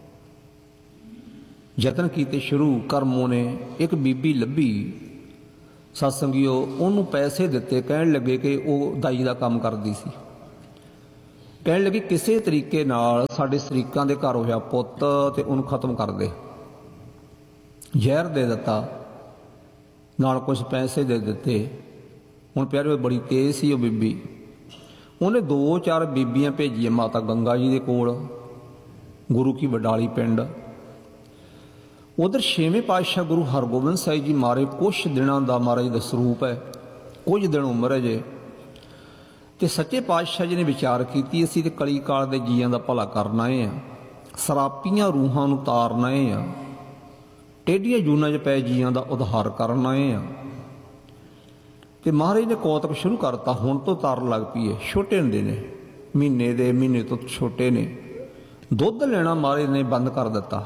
यतन कीते शुरू। कर्मों ने एक बीबी लभी, सत्संगियों उन्होंने पैसे दिते, कहण लगे कि वह दाई का काम करती सी। ਕਹਿਣ ਲੱਗੀ ਕਿਸੇ ਤਰੀਕੇ ਨਾਲ ਸਾਡੇ ਸ਼ਰੀਕਾਂ ਦੇ ਘਰ ਹੋਇਆ ਪੁੱਤ ਤੇ ਉਹਨੂੰ ਖਤਮ ਕਰ ਦੇ। ਜ਼ਹਿਰ ਦੇ ਦਿੱਤਾ, ਨਾਲ ਕੁਝ ਪੈਸੇ ਦੇ ਦਿੱਤੇ। ਹੁਣ ਪਿਆਰੇ ਬੜੀ ਤੇਜ਼ ਸੀ ਉਹ ਬੀਬੀ, ਉਹਨੇ 2-4 ਬੀਬੀਆਂ ਭੇਜੀਆਂ ਮਾਤਾ ਗੰਗਾ ਜੀ ਦੇ ਕੋਲ, ਗੁਰੂ ਕੀ ਵਡਾਲੀ ਪਿੰਡ। ਉਧਰ 6ਵੇਂ ਪਾਤਸ਼ਾਹ ਗੁਰੂ ਹਰਗੋਬਿੰਦ ਸਾਹਿਬ ਜੀ ਮਾਰੇ ਕੁਛ ਦਿਨਾਂ ਦਾ ਮਹਾਰਾਜ ਦਾ ਸਰੂਪ ਹੈ, ਕੁਝ ਦਿਨ ਉਮਰ ਹੈ ਜੇ। ਤੇ ਸੱਚੇ ਪਾਤਸ਼ਾਹ ਜੀ ਨੇ ਵਿਚਾਰ ਕੀਤੀ ਅਸੀਂ ਤੇ ਕਲੀ ਕਾਲ ਦੇ ਜੀਆਂ ਦਾ ਭਲਾ ਕਰਨਾ ਆ, ਸਰਾਪੀਆਂ ਰੂਹਾਂ ਨੂੰ ਤਾਰਨਾ ਆ, ਟੇਢੀਆਂ ਜੂਨਾਂ 'ਚ ਪਏ ਜੀਆਂ ਦਾ ਉਧਾਰ ਕਰਨਾ ਆ। ਤੇ ਮਹਾਰਾਜ ਨੇ ਕੌਤਕ ਸ਼ੁਰੂ ਕਰਤਾ, ਹੁਣ ਤੋਂ ਤਾਰਨ ਲੱਗ ਪਈ ਹੈ। ਛੋਟੇ ਹੁੰਦੇ ਨੇ, ਮਹੀਨੇ ਤੋਂ ਛੋਟੇ ਨੇ। ਦੁੱਧ ਲੈਣਾ ਮਹਾਰਾਜ ਨੇ ਬੰਦ ਕਰ ਦਿੱਤਾ।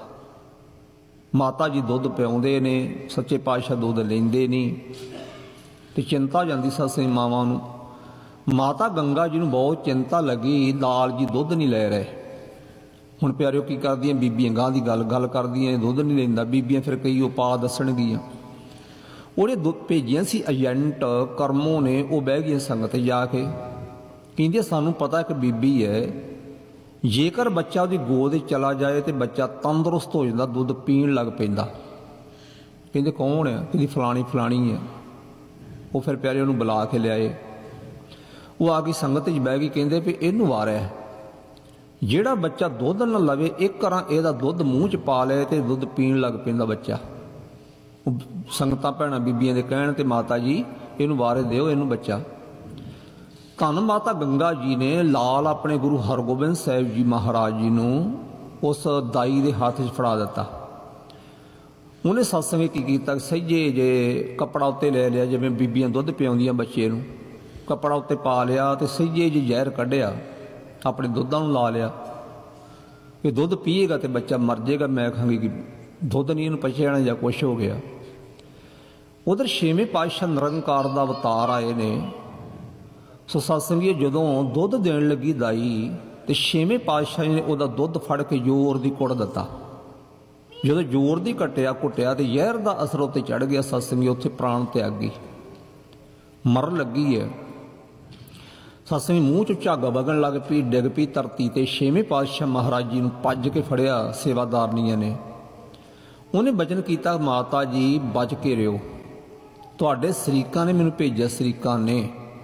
ਮਾਤਾ ਜੀ ਦੁੱਧ ਪਿਆਉਂਦੇ ਨੇ, ਸੱਚੇ ਪਾਤਸ਼ਾਹ ਦੁੱਧ ਲੈਂਦੇ ਨਹੀਂ। ਤੇ ਚਿੰਤਾ ਜਾਂਦੀ ਸੱਸੇ ਮਾਵਾਂ ਨੂੰ। ਮਾਤਾ ਗੰਗਾ ਜੀ ਨੂੰ ਬਹੁਤ ਚਿੰਤਾ ਲੱਗੀ, ਲਾਲ ਜੀ ਦੁੱਧ ਨਹੀਂ ਲੈ ਰਹੇ। ਹੁਣ ਪਿਆਰਿਓ ਕੀ ਕਰਦੀਆਂ ਬੀਬੀਆਂ, ਗਾਂ ਦੀ ਗੱਲ ਕਰਦੀਆਂ, ਦੁੱਧ ਨਹੀਂ ਲੈਂਦਾ। ਬੀਬੀਆਂ ਫਿਰ ਕਈ ਉਪਾਅ ਦੱਸਣਗੀਆਂ। ਉਹਨੇ ਭੇਜੀਆਂ ਸੀ ਏਜੰਟ ਕਰਮੋਂ ਨੇ, ਉਹ ਬਹਿ ਗਈਆਂ ਸੰਗਤ ਜਾ ਕੇ, ਕਹਿੰਦੇ ਸਾਨੂੰ ਪਤਾ ਇੱਕ ਬੀਬੀ ਹੈ, ਜੇਕਰ ਬੱਚਾ ਉਹਦੀ ਗੋਦ ਵਿੱਚ ਚਲਾ ਜਾਏ ਤੇ ਬੱਚਾ ਤੰਦਰੁਸਤ ਹੋ ਜਾਂਦਾ, ਦੁੱਧ ਪੀਣ ਲੱਗ ਪੈਂਦਾ। ਕਹਿੰਦੇ ਕੌਣ ਹੈ? ਕਹਿੰਦੀ ਫਲਾਣੀ ਹੈ। ਉਹ ਫਿਰ ਪਿਆਰੇ ਉਹਨੂੰ ਬੁਲਾ ਕੇ ਲਿਆਏ। ਉਹ ਆ ਗਈ ਸੰਗਤ 'ਚ ਬਹਿ ਗਈ, ਕਹਿੰਦੇ ਵੀ ਇਹਨੂੰ ਵਾਰਿਆ, ਜਿਹੜਾ ਬੱਚਾ ਦੁੱਧ ਨਾ ਲਵੇ ਇੱਕ ਵਾਰ ਇਹਦਾ ਦੁੱਧ ਮੂੰਹ 'ਚ ਪਾ ਲਏ ਤੇ ਦੁੱਧ ਪੀਣ ਲੱਗ ਪੈਂਦਾ ਬੱਚਾ। ਉਹ ਸੰਗਤਾਂ ਭੈਣਾਂ ਬੀਬੀਆਂ ਦੇ ਕਹਿਣ ਤੇ ਮਾਤਾ ਜੀ ਇਹਨੂੰ ਵਾਰੇ ਦਿਓ ਇਹਨੂੰ ਬੱਚਾ। ਧੰਨ ਮਾਤਾ ਗੰਗਾ ਜੀ ਨੇ ਲਾਲ ਆਪਣੇ ਗੁਰੂ ਹਰਗੋਬਿੰਦ ਸਾਹਿਬ ਜੀ ਮਹਾਰਾਜ ਜੀ ਨੂੰ ਉਸ ਦਾਈ ਦੇ ਹੱਥ 'ਚ ਫੜਾ ਦਿੱਤਾ। ਉਹਨੇ ਸਤਸੰਗ ਕੀ ਕੀਤਾ, ਸਹਿਜੇ ਜੇ ਕੱਪੜਾ ਉੱਤੇ ਲੈ ਲਿਆ, ਜਿਵੇਂ ਬੀਬੀਆਂ ਦੁੱਧ ਪਿਆਉਂਦੀਆਂ ਬੱਚੇ ਨੂੰ, ਕੱਪੜਾ ਉੱਤੇ ਪਾ ਲਿਆ ਤੇ ਸਹਿਜੇ ਜੇ ਜ਼ਹਿਰ ਕੱਢਿਆ, ਆਪਣੇ ਦੁੱਧਾਂ ਨੂੰ ਲਾ ਲਿਆ ਕਿ ਦੁੱਧ ਪੀਏਗਾ ਤੇ ਬੱਚਾ ਮਰ ਜਾਏਗਾ। ਮੈਂ ਕਹਾਂਗੀ ਕਿ ਦੁੱਧ ਨਹੀਂ ਇਹਨੂੰ ਪਚਿਆ ਜਾਣਾ ਜਾਂ ਕੁਛ ਹੋ ਗਿਆ। ਉਧਰ 6ਵੇਂ ਪਾਤਸ਼ਾਹ ਨਿਰੰਕਾਰ ਦਾ ਅਵਤਾਰ ਆਏ ਨੇ। ਸੋ ਸਤਸੰਗੀ ਜਦੋਂ ਦੁੱਧ ਦੇਣ ਲੱਗੀ ਦਾਈ ਤੇ 6ਵੇਂ ਪਾਤਸ਼ਾਹ ਜੀ ਨੇ ਉਹਦਾ ਦੁੱਧ ਫੜ ਕੇ ਜ਼ੋਰ ਦੀ ਕੁੱਟ ਦਿੱਤਾ। ਜਦੋਂ ਜ਼ੋਰ ਦੀ ਘੁੱਟਿਆ ਤੇ ਜ਼ਹਿਰ ਦਾ ਅਸਰ ਉੱਤੇ ਚੜ ਗਿਆ। ਸਤਸੰਗੀ ਉੱਥੇ ਪ੍ਰਾਣ ਤਿਆਗ ਗਈ, ਮਰਨ ਲੱਗੀ ਹੈ। ਸਤਸੰਗੀ ਮੂੰਹ 'ਚ ਝੱਗ ਵਗਣ ਲੱਗ ਪਈ, ਡਿੱਗ ਪਈ ਧਰਤੀ ਤੇ। 6ਵੇਂ ਪਾਤਸ਼ਾਹ ਮਹਾਰਾਜ ਜੀ ਨੂੰ ਭੱਜ ਕੇ ਫੜਿਆ ਸੇਵਾਦਾਰਨੀਆਂ ਨੇ। ਉਹਨੇ ਬਚਨ ਕੀਤਾ, ਮਾਤਾ ਜੀ ਬਚ ਕੇ ਰਿਓ, ਤੁਹਾਡੇ ਸ਼ਰੀਕਾਂ ਨੇ ਮੈਨੂੰ ਭੇਜਿਆ, ਸ਼ਰੀਕਾਂ ਨੇ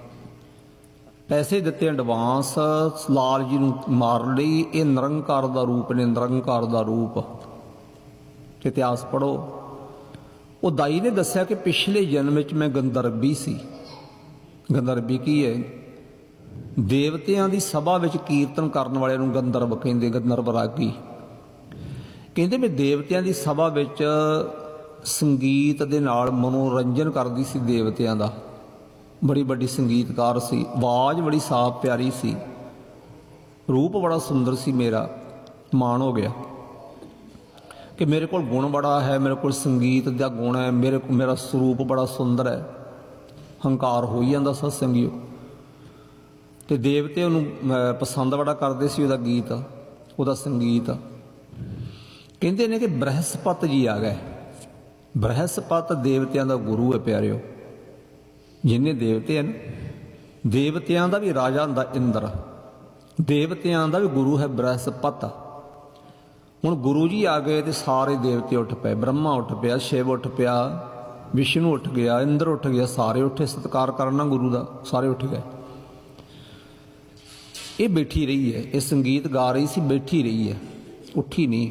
ਪੈਸੇ ਦਿੱਤੇ ਐਡਵਾਂਸ ਲਾਲ ਜੀ ਨੂੰ ਮਾਰਨ ਲਈ। ਇਹ ਨਿਰੰਕਾਰ ਦਾ ਰੂਪ ਨੇ, ਨਿਰੰਕਾਰ ਦਾ ਰੂਪ। ਇਤਿਹਾਸ ਪੜ੍ਹੋ। ਉਹ ਦਾਈ ਨੇ ਦੱਸਿਆ ਕਿ ਪਿਛਲੇ ਜਨਮ ਵਿੱਚ ਮੈਂ ਗੰਦਰਬੀ ਸੀ। ਗੰਦਰਬੀ ਕੀ ਹੈ? ਦੇਵਤਿਆਂ ਦੀ ਸਭਾ ਵਿੱਚ ਕੀਰਤਨ ਕਰਨ ਵਾਲਿਆਂ ਨੂੰ ਗੰਦਰਬ ਕਹਿੰਦੇ, ਗੰਦਰਬ ਰਾਗੀ ਕਹਿੰਦੇ। ਮੈਂ ਦੇਵਤਿਆਂ ਦੀ ਸਭਾ ਵਿੱਚ ਸੰਗੀਤ ਦੇ ਨਾਲ ਮਨੋਰੰਜਨ ਕਰਦੀ ਸੀ ਦੇਵਤਿਆਂ ਦਾ। ਬੜੀ ਵੱਡੀ ਸੰਗੀਤਕਾਰ ਸੀ, ਆਵਾਜ਼ ਬੜੀ ਸਾਫ਼ ਪਿਆਰੀ ਸੀ, ਰੂਪ ਬੜਾ ਸੁੰਦਰ ਸੀ। ਮੇਰਾ ਮਾਣ ਹੋ ਗਿਆ ਕਿ ਮੇਰੇ ਕੋਲ ਗੁਣ ਬੜਾ ਹੈ, ਮੇਰੇ ਕੋਲ ਸੰਗੀਤ ਦਾ ਗੁਣ ਹੈ, ਮੇਰਾ ਸਰੂਪ ਬੜਾ ਸੁੰਦਰ ਹੈ। ਹੰਕਾਰ ਹੋਈ ਜਾਂਦਾ ਸਤਸੰਗੀਓ। ਤੇ ਦੇਵਤੇ ਉਹਨੂੰ ਪਸੰਦ ਬੜਾ ਕਰਦੇ ਸੀ, ਉਹਦਾ ਗੀਤ, ਉਹਦਾ ਸੰਗੀਤ। ਕਹਿੰਦੇ ਨੇ ਕਿ ਬ੍ਰਹਸਪਤ ਜੀ ਆ ਗਏ। ਬ੍ਰਹਸਪਤ ਦੇਵਤਿਆਂ ਦਾ ਗੁਰੂ ਹੈ ਪਿਆਰਿਓ। ਜਿੰਨੇ ਦੇਵਤੇ ਹਨ, ਦੇਵਤਿਆਂ ਦਾ ਵੀ ਰਾਜਾ ਹੁੰਦਾ ਇੰਦਰ, ਦੇਵਤਿਆਂ ਦਾ ਵੀ ਗੁਰੂ ਹੈ ਬ੍ਰਹਸਪਤ। ਹੁਣ ਗੁਰੂ ਜੀ ਆ ਗਏ ਤੇ ਸਾਰੇ ਦੇਵਤੇ ਉੱਠ ਪਏ। ਬ੍ਰਹਮਾ ਉੱਠ ਪਿਆ, ਸ਼ਿਵ ਉੱਠ ਪਿਆ, ਵਿਸ਼ਨੂੰ ਉੱਠ ਗਿਆ, ਇੰਦਰ ਉੱਠ ਗਿਆ, ਸਾਰੇ ਉੱਠੇ ਸਤਿਕਾਰ ਕਰਨਾ ਗੁਰੂ ਦਾ, ਸਾਰੇ ਉੱਠ ਗਏ। ਇਹ ਬੈਠੀ ਰਹੀ ਹੈ, ਇਹ ਸੰਗੀਤ ਗਾ ਰਹੀ ਸੀ, ਬੈਠੀ ਰਹੀ ਹੈ, ਉੱਠੀ ਨਹੀਂ।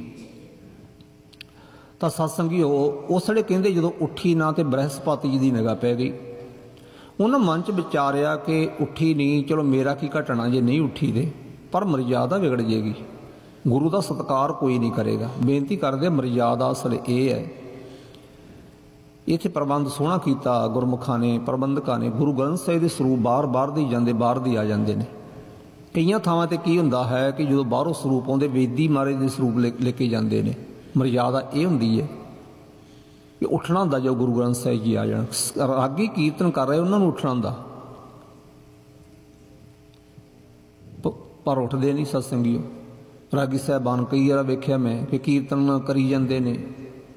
ਤਾਂ ਸਤਸੰਗੀਓ ਉਸ ਵੇਲੇ ਕਹਿੰਦੇ ਜਦੋਂ ਉੱਠੀ ਨਾ ਤੇ ਬ੍ਰਹਸਪਤੀ ਜੀ ਦੀ ਨਿਗਾਹ ਪੈ ਗਈ। ਉਹਨਾਂ ਮਨ 'ਚ ਵਿਚਾਰਿਆ ਕਿ ਉੱਠੀ ਨਹੀਂ, ਚਲੋ ਮੇਰਾ ਕੀ ਘਟਣਾ ਜੇ ਨਹੀਂ ਉੱਠੀ ਤੇ, ਪਰ ਮਰਜ਼ਾਦਾ ਵਿਗੜ ਜਾਏਗੀ, ਗੁਰੂ ਦਾ ਸਤਿਕਾਰ ਕੋਈ ਨਹੀਂ ਕਰੇਗਾ। ਬੇਨਤੀ ਕਰਦੇ ਮਰਜ਼ਾਦਾ ਅਸਲ ਇਹ ਹੈ। ਇੱਥੇ ਪ੍ਰਬੰਧ ਸੋਹਣਾ ਕੀਤਾ ਗੁਰਮੁਖਾਂ ਨੇ, ਪ੍ਰਬੰਧਕਾਂ ਨੇ। ਗੁਰੂ ਗ੍ਰੰਥ ਸਾਹਿਬ ਦੇ ਸਰੂਪ ਬਾਹਰ ਦੇ ਜਾਂਦੇ, ਬਾਹਰ ਦੇ ਆ ਜਾਂਦੇ ਨੇ। ਕਈਆਂ ਥਾਵਾਂ ਤੇ ਕੀ ਹੁੰਦਾ ਹੈ ਕਿ ਜਦੋਂ ਬਾਹਰੋਂ ਸਰੂਪ ਆਉਂਦੇ, ਵੇਦੀ ਮਹਾਰਾਜ ਦੇ ਸਰੂਪ ਲੈ ਕੇ ਜਾਂਦੇ ਨੇ। ਮਰਜ਼ਾਦਾ ਇਹ ਹੁੰਦੀ ਹੈ ਕਿ ਉੱਠਣਾ ਹੁੰਦਾ ਜੋ ਗੁਰੂ ਗ੍ਰੰਥ ਸਾਹਿਬ ਜੀ ਆ ਜਾਣ। ਰਾਗੀ ਕੀਰਤਨ ਕਰ ਰਹੇ, ਉਹਨਾਂ ਨੂੰ ਉੱਠਣਾ ਹੁੰਦਾ, ਪਰ ਉੱਠਦੇ ਨਹੀਂ ਸਤਸੰਗੀਓ। ਰਾਗੀ ਸਾਹਿਬਾਨ ਕਈ ਵਾਰ ਵੇਖਿਆ ਮੈਂ ਕਿ ਕੀਰਤਨ ਕਰੀ ਜਾਂਦੇ ਨੇ।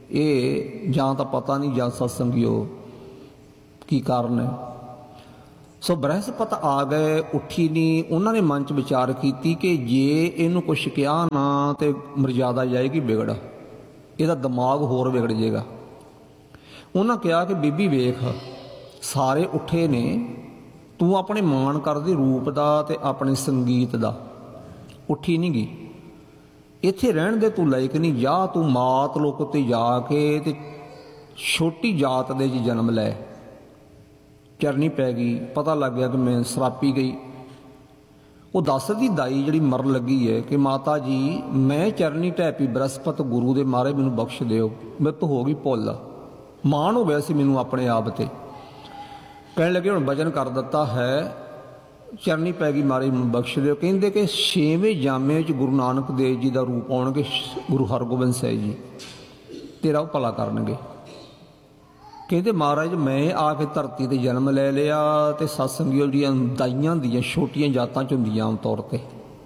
ਇਹ ਜਾਂ ਤਾਂ ਪਤਾ ਨਹੀਂ ਜਾਂ ਸਤਸੰਗੀਓ ਕੀ ਕਾਰਨ ਹੈ। ਸੋ ਬ੍ਰਹਸਪਤ ਆ ਗਏ, ਉੱਠੀ ਨਹੀਂ। ਉਹਨਾਂ ਨੇ ਮਨ 'ਚ ਵਿਚਾਰ ਕੀਤੀ ਕਿ ਜੇ ਇਹਨੂੰ ਕੁਛ ਕਿਹਾ ਨਾ ਤੇ ਮਰਜ਼ਾਦਾ ਜਾਏਗੀ ਵਿਗੜ, ਇਹਦਾ ਦਿਮਾਗ ਹੋਰ ਵਿਗੜ ਜਾਏਗਾ। ਉਹਨਾਂ ਕਿਹਾ ਕਿ ਬੀਬੀ ਵੇਖ, ਸਾਰੇ ਉੱਠੇ ਨੇ, ਤੂੰ ਆਪਣੇ ਮਾਣ ਕਰਦੀ ਰੂਪ ਦਾ ਤੇ ਆਪਣੇ ਸੰਗੀਤ ਦਾ, ਉੱਠੀ ਨਹੀਂ ਗਈ। ਇੱਥੇ ਰਹਿਣ ਦੇ ਤੂੰ ਲਾਇਕ ਨਹੀਂ, ਜਾ ਤੂੰ ਮਾਤ ਲੋਕ ਉੱਤੇ ਜਾ ਕੇ ਤੇ ਛੋਟੀ ਜਾਤ ਦੇ 'ਚ ਜਨਮ ਲੈ। ਚਰਨੀ ਪੈ ਗਈ, ਪਤਾ ਲੱਗ ਗਿਆ ਕਿ ਮੈਂ ਸਰਾਪੀ ਗਈ। ਉਹ ਦੱਸਦੀ ਦਾਈ ਜਿਹੜੀ ਮਰਨ ਲੱਗੀ ਹੈ ਕਿ ਮਾਤਾ ਜੀ ਮੈਂ ਚਰਨੀ ਢਹਿ ਬ੍ਰਹਸਪਤ ਗੁਰੂ ਦੇ ਮਾਰੇ ਮੈਨੂੰ ਬਖਸ਼ ਦਿਓ, ਮੇਰੇ ਤੋਂ ਹੋ ਗਈ ਭੁੱਲ, ਮਾਣ ਹੋ ਗਿਆ ਸੀ ਮੈਨੂੰ ਆਪਣੇ ਆਪ ਤੇ। ਕਹਿਣ ਲੱਗੇ ਹੁਣ ਵਚਨ ਕਰ ਦਿੱਤਾ ਹੈ, ਚਰਨੀ ਪੈ ਗਈ ਮਾਰੇ ਮੈਨੂੰ ਬਖਸ਼ ਦਿਓ। ਕਹਿੰਦੇ ਕਿ 6ਵੇਂ ਜਾਮੇ 'ਚ ਗੁਰੂ ਨਾਨਕ ਦੇਵ ਜੀ ਦਾ ਰੂਪ ਆਉਣਗੇ, ਗੁਰੂ ਹਰਗੋਬਿੰਦ ਸਾਹਿਬ ਜੀ ਤੇਰਾ ਉਹ ਭਲਾ ਕਰਨਗੇ। ਕਹਿੰਦੇ ਮਹਾਰਾਜ ਮੈਂ ਆ ਕੇ ਧਰਤੀ 'ਤੇ ਜਨਮ ਲੈ ਲਿਆ ਤੇ ਸਤਸੰਗੀਓ ਦੀਆਂ ਦਾਈਆਂ ਦੀਆਂ ਛੋਟੀਆਂ ਜਾਤਾਂ 'ਚ ਹੁੰਦੀਆਂ ਆਮ ਤੌਰ 'ਤੇ,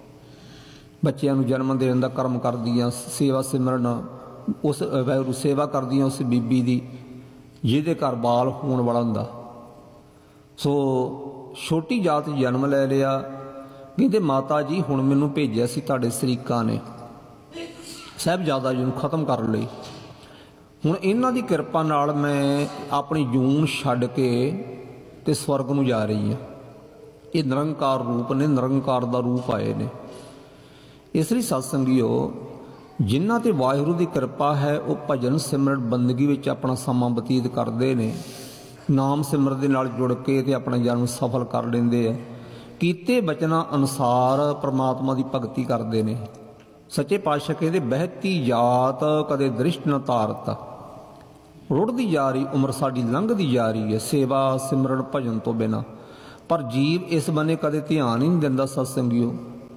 ਬੱਚਿਆਂ ਨੂੰ ਜਨਮ ਦੇਣ ਦਾ ਕਰਮ ਕਰਦੀਆਂ, ਸੇਵਾ ਸਿਮਰਨ ਉਸ ਵਾਹਿਗੁਰੂ ਸੇਵਾ ਕਰਦੀਆਂ ਉਸ ਬੀਬੀ ਦੀ ਜਿਹਦੇ ਘਰ ਬਾਲ ਹੋਣ ਵਾਲਾ ਹੁੰਦਾ। ਸੋ ਛੋਟੀ ਜਾਤ 'ਚ ਜਨਮ ਲੈ ਲਿਆ। ਕਹਿੰਦੇ ਮਾਤਾ ਜੀ ਹੁਣ ਮੈਨੂੰ ਭੇਜਿਆ ਸੀ ਤੁਹਾਡੇ ਸਰੀਕਾਂ ਨੇ ਸਾਹਿਬਜ਼ਾਦਾ ਜੀ ਨੂੰ ਖਤਮ ਕਰਨ ਲਈ। ਹੁਣ ਇਹਨਾਂ ਦੀ ਕਿਰਪਾ ਨਾਲ ਮੈਂ ਆਪਣੀ ਜੂਨ ਛੱਡ ਕੇ ਤੇ ਸਵਰਗ ਨੂੰ ਜਾ ਰਹੀ ਹਾਂ। ਇਹ ਨਿਰੰਕਾਰ ਰੂਪ ਨੇ, ਨਿਰੰਕਾਰ ਦਾ ਰੂਪ ਆਏ ਨੇ। ਇਸ ਲਈ ਸਤਸੰਗੀਓ ਜਿਨ੍ਹਾਂ ਤੇ ਵਾਹਿਗੁਰੂ ਦੀ ਕਿਰਪਾ ਹੈ ਉਹ ਭਜਨ ਸਿਮਰਨ ਬੰਦਗੀ ਵਿੱਚ ਆਪਣਾ ਸਮਾਂ ਬਤੀਤ ਕਰਦੇ ਨੇ, ਨਾਮ ਸਿਮਰਨ ਦੇ ਨਾਲ ਜੁੜ ਕੇ ਤੇ ਆਪਣਾ ਜਨਮ ਸਫਲ ਕਰ ਲੈਂਦੇ ਆ। ਕੀਤੇ ਬਚਨਾਂ ਅਨੁਸਾਰ ਪ੍ਰਮਾਤਮਾ ਦੀ ਭਗਤੀ ਕਰਦੇ ਨੇ। ਸੱਚੇ ਪਾਤਸ਼ਾਹ ਕਹਿੰਦੇ ਬਹਿਤੀ ਜਾਤ ਕਦੇ ਦ੍ਰਿਸ਼ਟ ਨ ਧਾਰਤ, ਰੁੜਦੀ ਜਾ ਰਹੀ ਉਮਰ ਸਾਡੀ ਲੰਘਦੀ ਜਾ ਰਹੀ ਹੈ ਸੇਵਾ ਸਿਮਰਨ ਭਜਨ ਤੋਂ ਬਿਨਾਂ, ਪਰ ਜੀਵ ਇਸ ਬੰਨੇ ਕਦੇ ਧਿਆਨ ਹੀ ਨਹੀਂ ਦਿੰਦਾ। ਸਤਸੰਗੀਓ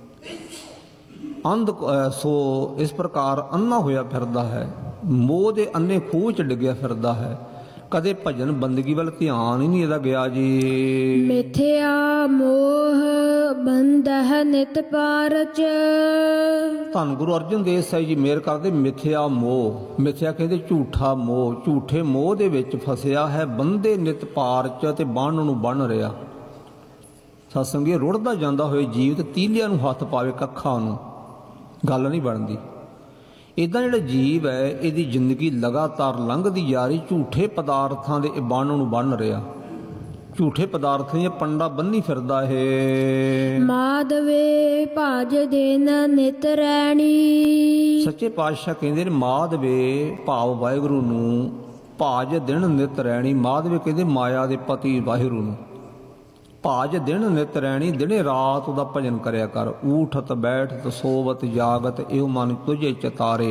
ਅੰਧ ਸੋ ਇਸ ਪ੍ਰਕਾਰ ਅੰਨਾ ਹੋਇਆ ਫਿਰਦਾ ਹੈ, ਮੋਹ ਦੇ ਅੰਨੇ ਖੂਹ 'ਚ ਡਿੱਗਿਆ ਫਿਰਦਾ ਹੈ, ਕਦੇ ਭਜਨ ਬੰਦਗੀ ਵੱਲ ਧਿਆਨ ਹੀ ਨਹੀਂ ਇਹਦਾ ਗਿਆ ਜੀ। ਮਿਥਿਆ ਮੋਹ ਬੰਧਹ ਨਿਤ ਪਾਰਚ। ਧੰਨ ਗੁਰੂ ਅਰਜਨ ਦੇਵ ਸਾਹਿਬ ਜੀ ਮਿਹਰ ਕਰਦੇ। ਮਿਥਿਆ ਮੋਹ, ਮਿਥਿਆ ਕਹਿੰਦੇ ਝੂਠਾ ਮੋਹ, ਝੂਠੇ ਮੋਹ ਦੇ ਵਿੱਚ ਫਸਿਆ ਹੈ, ਬੰਦੇ ਨਿਤ ਪਾਰਚ ਤੇ ਬੰਨ ਨੂੰ ਬੰਨ ਰਿਹਾ। ਸਤਸੰਗੀ ਰੁੜਦਾ ਜਾਂਦਾ ਹੋਏ ਜੀਵ ਤੇ ਤੀਲਿਆਂ ਨੂੰ ਹੱਥ ਪਾਵੇ ਕੱਖਾਂ ਨੂੰ, ਗੱਲ ਨਹੀਂ ਬਣਦੀ। ਇੱਦਾਂ ਜਿਹੜਾ ਜੀਵ ਹੈ ਇਹਦੀ ਜ਼ਿੰਦਗੀ ਲਗਾਤਾਰ ਲੰਘਦੀ ਜਾ ਰਹੀ, ਝੂਠੇ ਪਦਾਰਥਾਂ ਦੇ ਬੰਨ ਨੂੰ ਬੰਨ ਰਿਹਾ, ਝੂਠੇ ਪਦਾਰਥ ਦੀਆਂ ਪੰਡਾ ਬੰਨੀ ਫਿਰਦਾ ਹੈ। ਮਾਧਵੇ ਭਜ ਦਿਨ ਨਿਤ ਰੈਣੀ। ਸੱਚੇ ਪਾਤਸ਼ਾਹ ਕਹਿੰਦੇ ਨੇ ਮਾਧਵੇ ਭਾਵ ਵਾਹਿਗੁਰੂ ਨੂੰ, ਭਾਜ ਦਿਨ ਨਿਤ ਰਹਿਣੀ। ਮਾਧਵੇ ਕਹਿੰਦੇ ਮਾਇਆ ਦੇ ਪਤੀ ਵਾਹਿਗੁਰੂ ਨੂੰ, ਭਾਜ ਦਿਨ ਨਿਤ ਰਹਿਣੀ, ਦਿਨੇ ਰਾਤ ਉਹਦਾ ਭਜਨ ਕਰਿਆ ਕਰ। ਊਠਤ ਬੈਠਤ ਸੋਵਤ ਜਾਗਤ ਇਹੋ ਮਨ ਤੁਝੇ ਚਤਾਰੇ।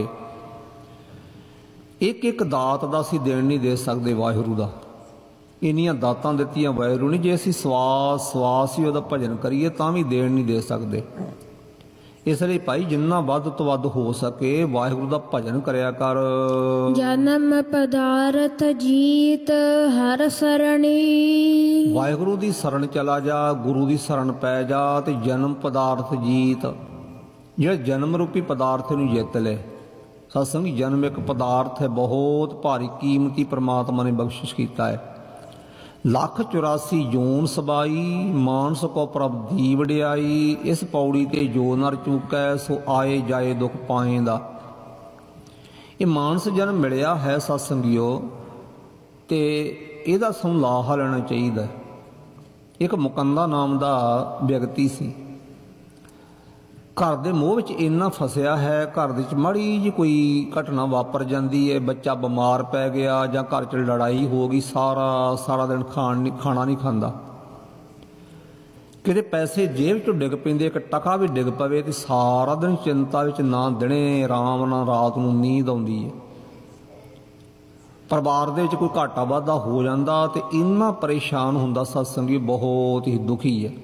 ਇੱਕ ਇੱਕ ਦਾਤ ਦਾ ਅਸੀਂ ਦੇਣ ਨਹੀਂ ਦੇ ਸਕਦੇ ਵਾਹਿਗੁਰੂ ਦਾ, ਇੰਨੀਆਂ ਦਾਤਾਂ ਦਿੱਤੀਆਂ ਵਾਹਿਗੁਰੂ ਨੇ। ਜੇ ਅਸੀਂ ਸਵਾਸ ਹੀ ਉਹਦਾ ਭਜਨ ਕਰੀਏ ਤਾਂ ਵੀ ਦੇਣ ਨਹੀਂ ਦੇ ਸਕਦੇ। ਇਸ ਲਈ ਭਾਈ ਜਿੰਨਾ ਵੱਧ ਤੋਂ ਵੱਧ ਹੋ ਸਕੇ ਵਾਹਿਗੁਰੂ ਦਾ ਭਜਨ ਕਰਿਆ ਕਰ। ਜਨਮ ਪਦਾਰਥ ਜੀਤ ਹਰ ਸਰਣੀ। ਵਾਹਿਗੁਰੂ ਦੀ ਸ਼ਰਨ ਚਲਾ ਜਾ, ਗੁਰੂ ਦੀ ਸ਼ਰਨ ਪੈ ਜਾ ਤੇ ਜਨਮ ਪਦਾਰਥ ਜੀਤ, ਜਿਹੜਾ ਜਨਮ ਰੂਪੀ ਪਦਾਰਥ ਨੂੰ ਜਿੱਤ ਲੈ। ਸਤਸੰਗ ਜਨਮ ਇੱਕ ਪਦਾਰਥ ਹੈ, ਬਹੁਤ ਭਾਰੀ ਕੀਮਤੀ ਪ੍ਰਮਾਤਮਾ ਨੇ ਬਖਸ਼ਿਸ਼ ਕੀਤਾ ਹੈ। 1,84 ਜੂਨ ਸਬਾਈ, ਮਾਨਸ ਕੋ ਪ੍ਰਭ ਦੀ ਵਡਿਆਈ। ਇਸ ਪੌੜੀ ਤੇ ਜੋ ਨਰ ਚੂਕੈ ਸੋ ਆਏ ਜਾਏ ਦੁੱਖ ਪਾਏਂਦਾ। ਇਹ ਮਾਨਸ ਜਨਮ ਮਿਲਿਆ ਹੈ ਸਤਸੰਗੀਓ, ਤੇ ਇਹਦਾ ਸਾਨੂੰ ਲਾਹਾ ਲੈਣਾ ਚਾਹੀਦਾ। ਇੱਕ ਮੁਕੰਦਾ ਨਾਮ ਦਾ ਵਿਅਕਤੀ ਸੀ, ਘਰ ਦੇ ਮੋਹ ਵਿੱਚ ਇੰਨਾ ਫਸਿਆ ਹੈ, ਘਰ ਦੇ ਵਿੱਚ ਮਾੜੀ ਜਿਹੀ ਕੋਈ ਘਟਨਾ ਵਾਪਰ ਜਾਂਦੀ ਹੈ, ਬੱਚਾ ਬਿਮਾਰ ਪੈ ਗਿਆ ਜਾਂ ਘਰ 'ਚ ਲੜਾਈ ਹੋ ਗਈ, ਸਾਰਾ ਦਿਨ ਖਾਣਾ ਨਹੀਂ ਖਾਂਦਾ। ਕਿਤੇ ਪੈਸੇ ਜੇਬ 'ਚੋਂ ਡਿੱਗ ਪੈਂਦੇ, ਇੱਕ ਟਕਾ ਵੀ ਡਿੱਗ ਪਵੇ ਤੇ ਸਾਰਾ ਦਿਨ ਚਿੰਤਾ ਵਿੱਚ, ਨਾ ਦਿਨੇ ਆਰਾਮ ਨਾ ਰਾਤ ਨੂੰ ਨੀਂਦ ਆਉਂਦੀ ਹੈ। ਪਰਿਵਾਰ ਦੇ ਵਿੱਚ ਕੋਈ ਘਾਟਾ ਵਾਧਾ ਹੋ ਜਾਂਦਾ ਤੇ ਇੰਨਾ ਪਰੇਸ਼ਾਨ ਹੁੰਦਾ ਸਤਸੰਗੀ, ਬਹੁਤ ਹੀ ਦੁਖੀ ਹੈ।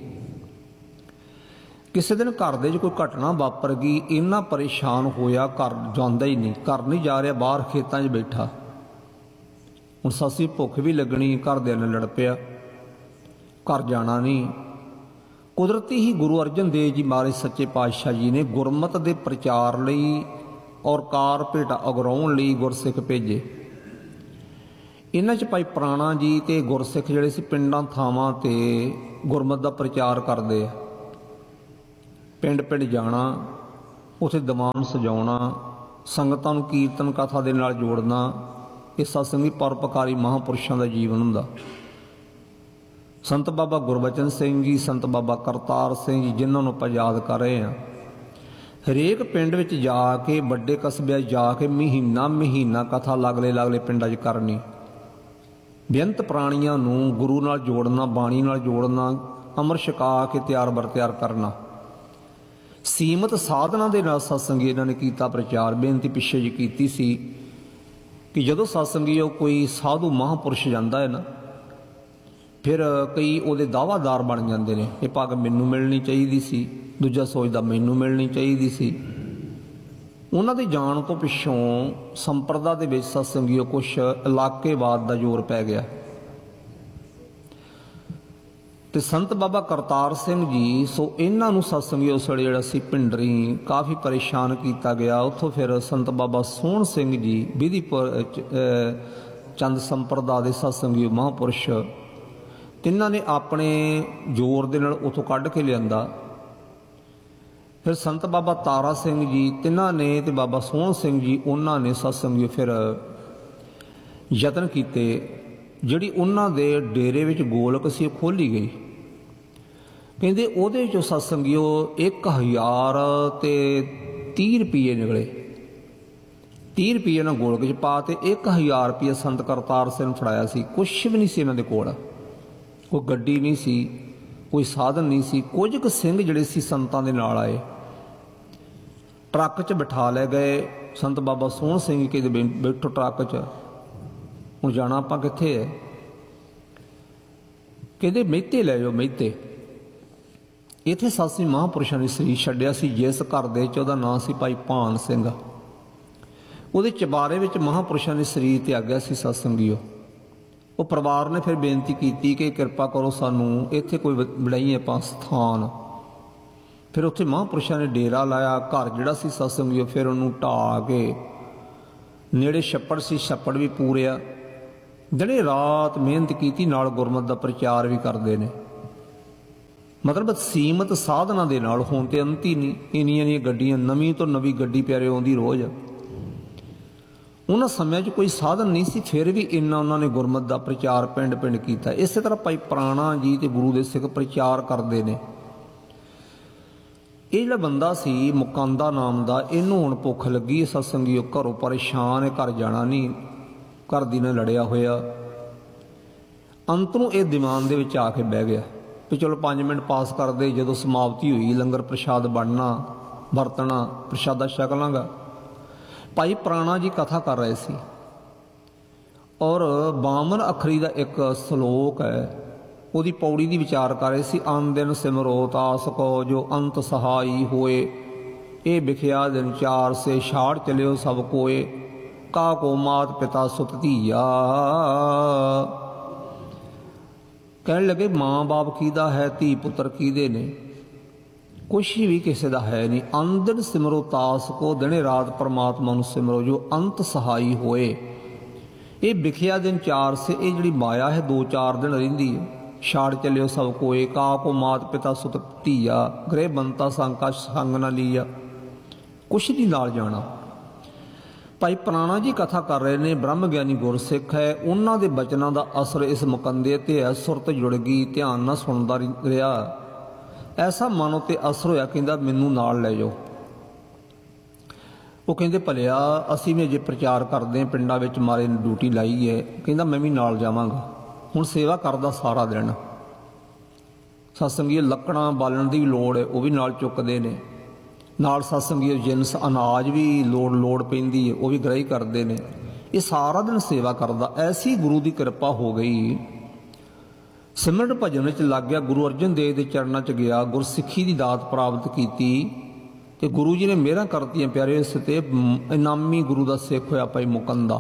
ਕਿਸੇ ਦਿਨ ਘਰ ਦੇ 'ਚ ਕੋਈ ਘਟਨਾ ਵਾਪਰ ਗਈ, ਇੰਨਾ ਪਰੇਸ਼ਾਨ ਹੋਇਆ, ਘਰ ਜਾਂਦਾ ਹੀ ਨਹੀਂ, ਘਰ ਨਹੀਂ ਜਾ ਰਿਹਾ, ਬਾਹਰ ਖੇਤਾਂ 'ਚ ਬੈਠਾ। ਹੁਣ ਸੱਸੀ ਭੁੱਖ ਵੀ ਲੱਗਣੀ, ਘਰਦਿਆਂ ਨਾਲ ਲੜ ਪਿਆ, ਘਰ ਜਾਣਾ ਨਹੀਂ। ਕੁਦਰਤੀ ਹੀ ਗੁਰੂ ਅਰਜਨ ਦੇਵ ਜੀ ਮਹਾਰਾਜ ਸੱਚੇ ਪਾਤਸ਼ਾਹ ਜੀ ਨੇ ਗੁਰਮਤਿ ਦੇ ਪ੍ਰਚਾਰ ਲਈ ਔਰ ਕਾਰ ਭੇਟਾ ਅਗਰਾਉਣ ਲਈ ਗੁਰਸਿੱਖ ਭੇਜੇ। ਇਹਨਾਂ 'ਚ ਭਾਈ ਪ੍ਰਾਣਾ ਜੀ ਤੇ ਗੁਰਸਿੱਖ ਜਿਹੜੇ ਸੀ ਪਿੰਡਾਂ ਥਾਵਾਂ ਤੇ ਗੁਰਮਤਿ ਦਾ ਪ੍ਰਚਾਰ ਕਰਦੇ ਆ। ਪਿੰਡ ਪਿੰਡ ਜਾਣਾ, ਉੱਥੇ ਦੀਵਾਨ ਸਜਾਉਣਾ, ਸੰਗਤਾਂ ਨੂੰ ਕੀਰਤਨ ਕਥਾ ਦੇ ਨਾਲ ਜੋੜਨਾ, ਇਹ ਸਤਸੰਗੀ ਪਰਉਪਕਾਰੀ ਮਹਾਂਪੁਰਸ਼ਾਂ ਦਾ ਜੀਵਨ ਹੁੰਦਾ। ਸੰਤ ਬਾਬਾ ਗੁਰਬਚਨ ਸਿੰਘ ਜੀ, ਸੰਤ ਬਾਬਾ ਕਰਤਾਰ ਸਿੰਘ ਜੀ, ਜਿਨ੍ਹਾਂ ਨੂੰ ਆਪਾਂ ਯਾਦ ਕਰ ਰਹੇ ਹਾਂ, ਹਰੇਕ ਪਿੰਡ ਵਿੱਚ ਜਾ ਕੇ, ਵੱਡੇ ਕਸਬਿਆਂ ਜਾ ਕੇ ਮਹੀਨਾ ਕਥਾ ਲਾਗਲੇ ਪਿੰਡਾਂ 'ਚ ਕਰਨੀ। ਬੇਅੰਤ ਪ੍ਰਾਣੀਆਂ ਨੂੰ ਗੁਰੂ ਨਾਲ ਜੋੜਨਾ, ਬਾਣੀ ਨਾਲ ਜੋੜਨਾ, ਅੰਮ੍ਰਿਤ ਛਕਾ ਕੇ ਤਿਆਰ ਬਰ ਤਿਆਰ ਕਰਨਾ। ਸੀਮਤ ਸਾਧਨਾਂ ਦੇ ਨਾਲ ਸਤਸੰਗੀ ਇਹਨਾਂ ਨੇ ਕੀਤਾ ਪ੍ਰਚਾਰ। ਬੇਨਤੀ ਪਿੱਛੇ ਜੀ ਕੀਤੀ ਸੀ ਕਿ ਜਦੋਂ ਸਤਸੰਗੀ ਉਹ ਕੋਈ ਸਾਧੂ ਮਹਾਂਪੁਰਸ਼ ਜਾਂਦਾ ਹੈ ਨਾ, ਫਿਰ ਕਈ ਉਹਦੇ ਦਾਅਵਾਦਾਰ ਬਣ ਜਾਂਦੇ ਨੇ। ਇਹ ਪੱਗ ਮੈਨੂੰ ਮਿਲਣੀ ਚਾਹੀਦੀ ਸੀ, ਦੂਜਾ ਸੋਚਦਾ ਮੈਨੂੰ ਮਿਲਣੀ ਚਾਹੀਦੀ ਸੀ। ਉਹਨਾਂ ਦੇ ਜਾਣ ਤੋਂ ਪਿੱਛੋਂ ਸੰਪਰਦਾ ਦੇ ਵਿੱਚ ਸਤਸੰਗੀਓ ਕੁਛ ਇਲਾਕੇਵਾਦ ਦਾ ਜ਼ੋਰ ਪੈ ਗਿਆ ਤੇ ਸੰਤ ਬਾਬਾ ਕਰਤਾਰ ਸਿੰਘ ਜੀ, ਸੋ ਇਹਨਾਂ ਨੂੰ ਸਤਸੰਗੀਓ ਉਸ ਵੇਲੇ ਜਿਹੜਾ ਸੀ ਭਿੰਡਰੀ ਕਾਫੀ ਪਰੇਸ਼ਾਨ ਕੀਤਾ ਗਿਆ। ਉੱਥੋਂ ਫਿਰ ਸੰਤ ਬਾਬਾ ਸੋਹਣ ਸਿੰਘ ਜੀ ਵਿਧੀਪੁਰ ਚੰਦ ਸੰਪਰਦਾ ਦੇ ਸਤਸੰਗੀ ਮਹਾਂਪੁਰਸ਼, ਤਿੰਨਾਂ ਨੇ ਆਪਣੇ ਜ਼ੋਰ ਦੇ ਨਾਲ ਉੱਥੋਂ ਕੱਢ ਕੇ ਲਿਆਂਦਾ। ਫਿਰ ਸੰਤ ਬਾਬਾ ਤਾਰਾ ਸਿੰਘ ਜੀ ਤਿੰਨਾਂ ਨੇ ਤੇ ਬਾਬਾ ਸੋਹਣ ਸਿੰਘ ਜੀ, ਉਹਨਾਂ ਨੇ ਸਤਸੰਗੀ ਫਿਰ ਯਤਨ ਕੀਤੇ। ਜਿਹੜੀ ਉਹਨਾਂ ਦੇ ਡੇਰੇ ਵਿੱਚ ਗੋਲਕ ਸੀ ਉਹ ਖੋਲ੍ਹੀ ਗਈ। ਕਹਿੰਦੇ ਉਹਦੇ ਵਿੱਚੋਂ ਸਤਸੰਗੀਓ 1030 ਰੁਪਏ ਨਿਕਲੇ। 30 ਰੁਪਏ ਨਾਲ ਗੋਲਕ 'ਚ ਪਾ ਤੇ 1000 ਰੁਪਏ ਸੰਤ ਕਰਤਾਰ ਸਿੰਘ ਨੂੰ ਫੜਾਇਆ ਸੀ। ਕੁਛ ਵੀ ਨਹੀਂ ਸੀ ਇਹਨਾਂ ਦੇ ਕੋਲ, ਕੋਈ ਗੱਡੀ ਨਹੀਂ ਸੀ, ਕੋਈ ਸਾਧਨ ਨਹੀਂ ਸੀ। ਕੁਝ ਕੁ ਸਿੰਘ ਜਿਹੜੇ ਸੀ ਸੰਤਾਂ ਦੇ ਨਾਲ ਆਏ, ਟਰੱਕ 'ਚ ਬਿਠਾ ਲੈ ਗਏ। ਸੰਤ ਬਾਬਾ ਸੋਹਣ ਸਿੰਘ ਕਹਿੰਦੇ ਬੈਠੋ ਟਰੱਕ 'ਚ, ਹੁਣ ਜਾਣਾ ਆਪਾਂ ਕਿੱਥੇ ਹੈ? ਕਹਿੰਦੇ ਮਹਿਤੇ ਲੈ ਜਾਓ, ਮਹਿਤੇ। ਇੱਥੇ ਸਾਸੀ ਮਹਾਂਪੁਰਸ਼ਾਂ ਨੇ ਸਰੀਰ ਛੱਡਿਆ ਸੀ, ਜਿਸ ਘਰ ਦੇ 'ਚ ਉਹਦਾ ਨਾਂ ਸੀ ਭਾਈ ਭਾਨ ਸਿੰਘ। ਉਹਦੇ ਚਬਾਰੇ ਵਿੱਚ ਮਹਾਂਪੁਰਸ਼ਾਂ ਨੇ ਸਰੀਰ ਤਿਆਗਿਆ ਸੀ ਸਤਸੰਗੀਓ। ਉਹ ਪਰਿਵਾਰ ਨੇ ਫਿਰ ਬੇਨਤੀ ਕੀਤੀ ਕਿ ਕਿਰਪਾ ਕਰੋ ਸਾਨੂੰ ਇੱਥੇ ਕੋਈ ਬਣਾਈਏ ਆਪਾਂ ਸਥਾਨ। ਫਿਰ ਉੱਥੇ ਮਹਾਂਪੁਰਸ਼ਾਂ ਨੇ ਡੇਰਾ ਲਾਇਆ। ਘਰ ਜਿਹੜਾ ਸੀ ਸਤਸੰਗੀਓ ਫਿਰ ਉਹਨੂੰ ਢਾਹ ਕੇ, ਨੇੜੇ ਛੱਪੜ ਸੀ, ਛੱਪੜ ਵੀ ਪੂਰਿਆ। ਦਿਨੇ ਰਾਤ ਮਿਹਨਤ ਕੀਤੀ, ਨਾਲ ਗੁਰਮਤਿ ਦਾ ਪ੍ਰਚਾਰ ਵੀ ਕਰਦੇ ਨੇ। ਮਤਲਬ ਸੀਮਤ ਸਾਧਨਾਂ ਦੇ ਨਾਲ। ਹੁਣ ਤੇ ਅੰਤ ਹੀ ਨਹੀਂ, ਇੰਨੀਆਂ ਗੱਡੀਆਂ, ਨਵੀਂ ਤੋਂ ਨਵੀਂ ਗੱਡੀ ਪਿਆਰੇ ਆਉਂਦੀ ਰੋਜ਼। ਉਹਨਾਂ ਸਮਿਆਂ 'ਚ ਕੋਈ ਸਾਧਨ ਨਹੀਂ ਸੀ, ਫਿਰ ਵੀ ਇੰਨਾ ਉਹਨਾਂ ਨੇ ਗੁਰਮਤਿ ਦਾ ਪ੍ਰਚਾਰ ਪਿੰਡ ਪਿੰਡ ਕੀਤਾ। ਇਸੇ ਤਰ੍ਹਾਂ ਭਾਈ ਪ੍ਰਾਣਾ ਜੀ ਤੇ ਗੁਰੂ ਦੇ ਸਿੱਖ ਪ੍ਰਚਾਰ ਕਰਦੇ ਨੇ। ਇਹ ਜਿਹੜਾ ਬੰਦਾ ਸੀ ਮੁਕੰਦਾ ਨਾਮ ਦਾ, ਇਹਨੂੰ ਹੁਣ ਭੁੱਖ ਲੱਗੀ। ਸਤਸੰਗੀਓ ਘਰੋਂ ਪਰੇਸ਼ਾਨ ਹੈ, ਘਰ ਜਾਣਾ ਨਹੀਂ, ਘਰ ਦੀ ਨਾਲ ਲੜਿਆ ਹੋਇਆ। ਅੰਤ ਨੂੰ ਇਹ ਦੀਵਾਨ ਦੇ ਵਿੱਚ ਆ ਕੇ ਬਹਿ ਗਿਆ ਵੀ ਚਲੋ 5 ਮਿੰਟ ਪਾਸ ਕਰਦੇ। ਜਦੋਂ ਸਮਾਪਤੀ ਹੋਈ, ਲੰਗਰ ਪ੍ਰਸ਼ਾਦ ਬਣਨਾ, ਵਰਤਣਾ, ਪ੍ਰਸ਼ਾਦਾ ਛਕ ਲਾਂਗਾ। ਭਾਈ ਪ੍ਰਾਣਾ ਜੀ ਕਥਾ ਕਰ ਰਹੇ ਸੀ ਔਰ 52 ਅੱਖਰੀ ਦਾ ਇੱਕ ਸ਼ਲੋਕ ਹੈ, ਉਹਦੀ ਪੌੜੀ ਦੀ ਵਿਚਾਰ ਕਰ ਰਹੇ ਸੀ। ਅਨ ਦਿਨ ਸਿਮਰੋ ਤਾਸ ਕੋ ਜੋ ਅੰਤ ਸਹਾਈ ਹੋਏ, ਇਹ ਵਿਖਿਆ ਦਿਨ 4 ਸੇ ਛਾੜ ਚਲਿਓ ਸਭ ਕੋਏ, ਕਾ ਕੋ ਮਾਤ ਪਿਤਾ ਸੁਤ ਧੀਆ। ਕਹਿਣ ਲੱਗੇ ਮਾਂ ਬਾਪ ਕਿਹਦਾ ਹੈ, ਧੀ ਪੁੱਤਰ ਕਿਹਦੇ ਨੇ? ਕੁਛ ਵੀ ਕਿਸੇ ਦਾ ਹੈ ਨਹੀਂ। ਅੰਦਨ ਸਿਮਰੋ ਤਾਸ ਕੋ, ਦਿਨੇ ਰਾਤ ਪਰਮਾਤਮਾ ਨੂੰ ਸਿਮਰੋ ਜੋ ਅੰਤ ਸਹਾਈ ਹੋਏ। ਇਹ ਵਿਖਿਆ ਦਿਨ 4 ਸੇ, ਇਹ ਜਿਹੜੀ ਮਾਇਆ ਹੈ 2-4 ਦਿਨ ਰਹਿੰਦੀ ਹੈ। ਛਾੜ ਚੱਲਿਓ ਸਭ ਕੋਏ, ਕਾ ਕੋ ਮਾਤ ਪਿਤਾ ਸੁਤ ਧੀਆ, ਗ੍ਰਹਿ ਬੰਤਾ ਸੰਕਾ ਸੰਗ ਨਾ ਲੀਆ। ਕੁਛ ਨਹੀਂ ਨਾਲ ਜਾਣਾ। ਭਾਈ ਪ੍ਰਾਣਾ ਜੀ ਕਥਾ ਕਰ ਰਹੇ ਨੇ, ਬ੍ਰਹਮ ਗਿਆਨੀ ਗੁਰਸਿੱਖ ਹੈ। ਉਹਨਾਂ ਦੇ ਬਚਨਾਂ ਦਾ ਅਸਰ ਇਸ ਮੁਕੰਦੇ ਤੇ ਹੈ। ਸੁਰਤ ਜੁੜ ਗਈ, ਧਿਆਨ ਨਾਲ ਸੁਣਦਾ ਰਿਹਾ। ਐਸਾ ਮਨ ਉੱਤੇ ਅਸਰ ਹੋਇਆ, ਕਹਿੰਦਾ ਮੈਨੂੰ ਨਾਲ ਲੈ ਜਾਓ। ਉਹ ਕਹਿੰਦੇ ਭਲਿਆ ਅਸੀਂ ਵੀ ਅਜੇ ਪ੍ਰਚਾਰ ਕਰਦੇ ਹਾਂ, ਪਿੰਡਾਂ ਵਿੱਚ ਮਾਰੇ ਨੇ ਡਿਊਟੀ ਲਾਈ ਹੈ। ਕਹਿੰਦਾ ਮੈਂ ਵੀ ਨਾਲ ਜਾਵਾਂਗਾ। ਹੁਣ ਸੇਵਾ ਕਰਦਾ ਸਾਰਾ ਦਿਨ। ਸਤਸੰਗੀ ਲੱਕੜਾਂ ਬਾਲਣ ਦੀ ਵੀ ਲੋੜ ਹੈ, ਉਹ ਵੀ ਨਾਲ ਚੁੱਕਦੇ ਨੇ। ਨਾਲ ਸਤਸੰਗੀ ਜਿਨਸ ਅਨਾਜ ਵੀ ਲੋੜ ਪੈਂਦੀ ਹੈ, ਉਹ ਵੀ ਗ੍ਰਹਿ ਕਰਦੇ ਨੇ। ਇਹ ਸਾਰਾ ਦਿਨ ਸੇਵਾ ਕਰਦਾ। ਐਸੀ ਗੁਰੂ ਦੀ ਕਿਰਪਾ ਹੋ ਗਈ, ਸਿਮਰਨ ਭਜਨ ਵਿੱਚ ਲੱਗ ਗਿਆ। ਗੁਰੂ ਅਰਜਨ ਦੇਵ ਦੇ ਚਰਨਾਂ 'ਚ ਗਿਆ, ਗੁਰਸਿੱਖੀ ਦੀ ਦਾਤ ਪ੍ਰਾਪਤ ਕੀਤੀ ਤੇ ਗੁਰੂ ਜੀ ਨੇ ਮਿਹਰਾਂ ਕਰਤੀਆਂ ਪਿਆਰੇ। ਇਸ ਤੇ ਇਨਾਮੀ ਗੁਰੂ ਦਾ ਸਿੱਖ ਹੋਇਆ ਭਾਈ ਮੁਕੰਦਾ।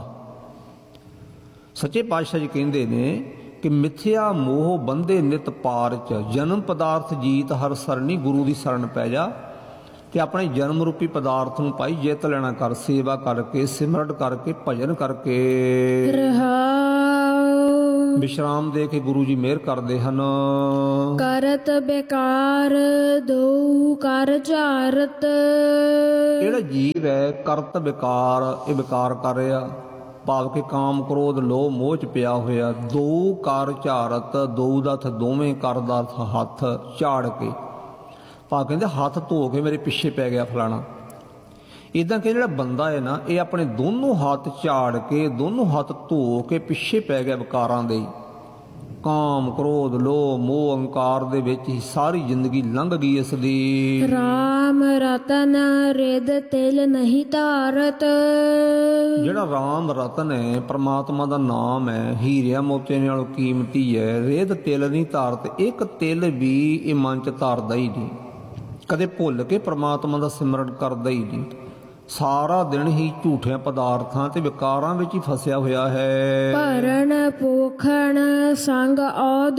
ਸੱਚੇ ਪਾਤਸ਼ਾਹ ਜੀ ਕਹਿੰਦੇ ਨੇ ਕਿ ਮਿਥਿਆ ਮੋਹ ਬੰਦੇ ਨਿਤ ਪਾਰ 'ਚ, ਜਨਮ ਪਦਾਰਥ ਜੀਤ ਹਰ ਸਰਣੀ। ਗੁਰੂ ਦੀ ਸ਼ਰਨ ਪੈ ਜਾ ਤੇ ਆਪਣੇ ਜਨਮ ਰੂਪੀ ਪਦਾਰਥ ਨੂੰ ਭਾਈ ਜਿੱਤ ਲੈਣਾ ਕਰ, ਸੇਵਾ ਕਰਕੇ, ਸਿਮਰਨ ਕਰਕੇ, ਭਜਨ ਕਰਕੇ। ਰਹਾਉ ਵਿਸ਼ਰਾਮ ਦੇ ਕੇ ਗੁਰੂ ਜੀ ਮਿਹਰ ਕਰਦੇ ਹਨ। ਕਰਤ ਬੇਕਾਰ ਦੋ ਕਰ ਝਾਰਤ। ਜਿਹੜਾ ਜੀਵ ਹੈ ਕਰਤ ਵਿਕਾਰ, ਇਹ ਵਿਕਾਰ ਕਰ ਰਿਹਾ, ਭਾਵ ਕਿ ਕਾਮ ਕ੍ਰੋਧ ਲੋਭ ਮੋਹ ਚ ਪਿਆ ਹੋਇਆ। ਦੋ ਕਰ ਝਾਰਤ, ਦੋ ਦਾ ਅਰਥ ਦੋਵੇਂ, ਕਰ ਦਾ ਅਰਥ ਹੱਥ, ਝਾੜ ਕੇ, ਭਾਵ ਕਹਿੰਦੇ ਹੱਥ ਧੋ ਕੇ ਮੇਰੇ ਪਿੱਛੇ ਪੈ ਗਿਆ ਫਲਾਣਾ। ਇਦਾਂ ਕਿ ਜਿਹੜਾ ਬੰਦਾ ਹੈ ਨਾ, ਇਹ ਆਪਣੇ ਦੋਨੋਂ ਹੱਥ ਝਾੜ ਕੇ, ਦੋਨੋਂ ਹੱਥ ਧੋ ਕੇ ਪਿੱਛੇ ਪੈ ਗਿਆ ਵਿਕਾਰਾਂ ਦੇ। ਕਾਮ ਕ੍ਰੋਧ ਲੋਭ ਮੋਹ ਅਹੰਕਾਰ ਦੇ ਵਿੱਚ ਹੀ ਸਾਰੀ ਜ਼ਿੰਦਗੀ ਲੰਘ ਗਈ ਇਸ ਦੀ। ਰਾਮ ਰਤਨ ਰਿਦ ਤਿਲ ਨਹੀਂ ਧਾਰਤ। ਜਿਹੜਾ ਰਾਮ ਰਤਨ ਹੈ, ਪ੍ਰਮਾਤਮਾ ਦਾ ਨਾਮ ਹੈ, ਹੀਰਿਆਂ ਮੋਤੀਆਂ ਨਾਲੋਂ ਕੀਮਤੀ ਹੈ। ਰਿਦ ਤਿਲ ਨਹੀਂ ਧਾਰਤ, ਇੱਕ ਤਿਲ ਵੀ ਇਹ ਮਨ ਚ ਧਾਰਦਾ ਹੀ ਨਹੀਂ, ਕਦੇ ਭੁੱਲ ਕੇ ਪ੍ਰਮਾਤਮਾ ਦਾ ਸਿਮਰਨ ਕਰਦਾ ਹੀ ਨਹੀਂ। ਸਾਰਾ ਦਿਨ ਹੀ ਝੂਠਿਆਂ ਪਦਾਰਥਾਂ ਤੇ ਵਿਕਾਰਾਂ ਵਿੱਚ ਹੀ ਫਸਿਆ ਹੋਇਆ ਹੈ। ਭਰਨ ਪੋਖਣ ਸੰਗ ਔਦ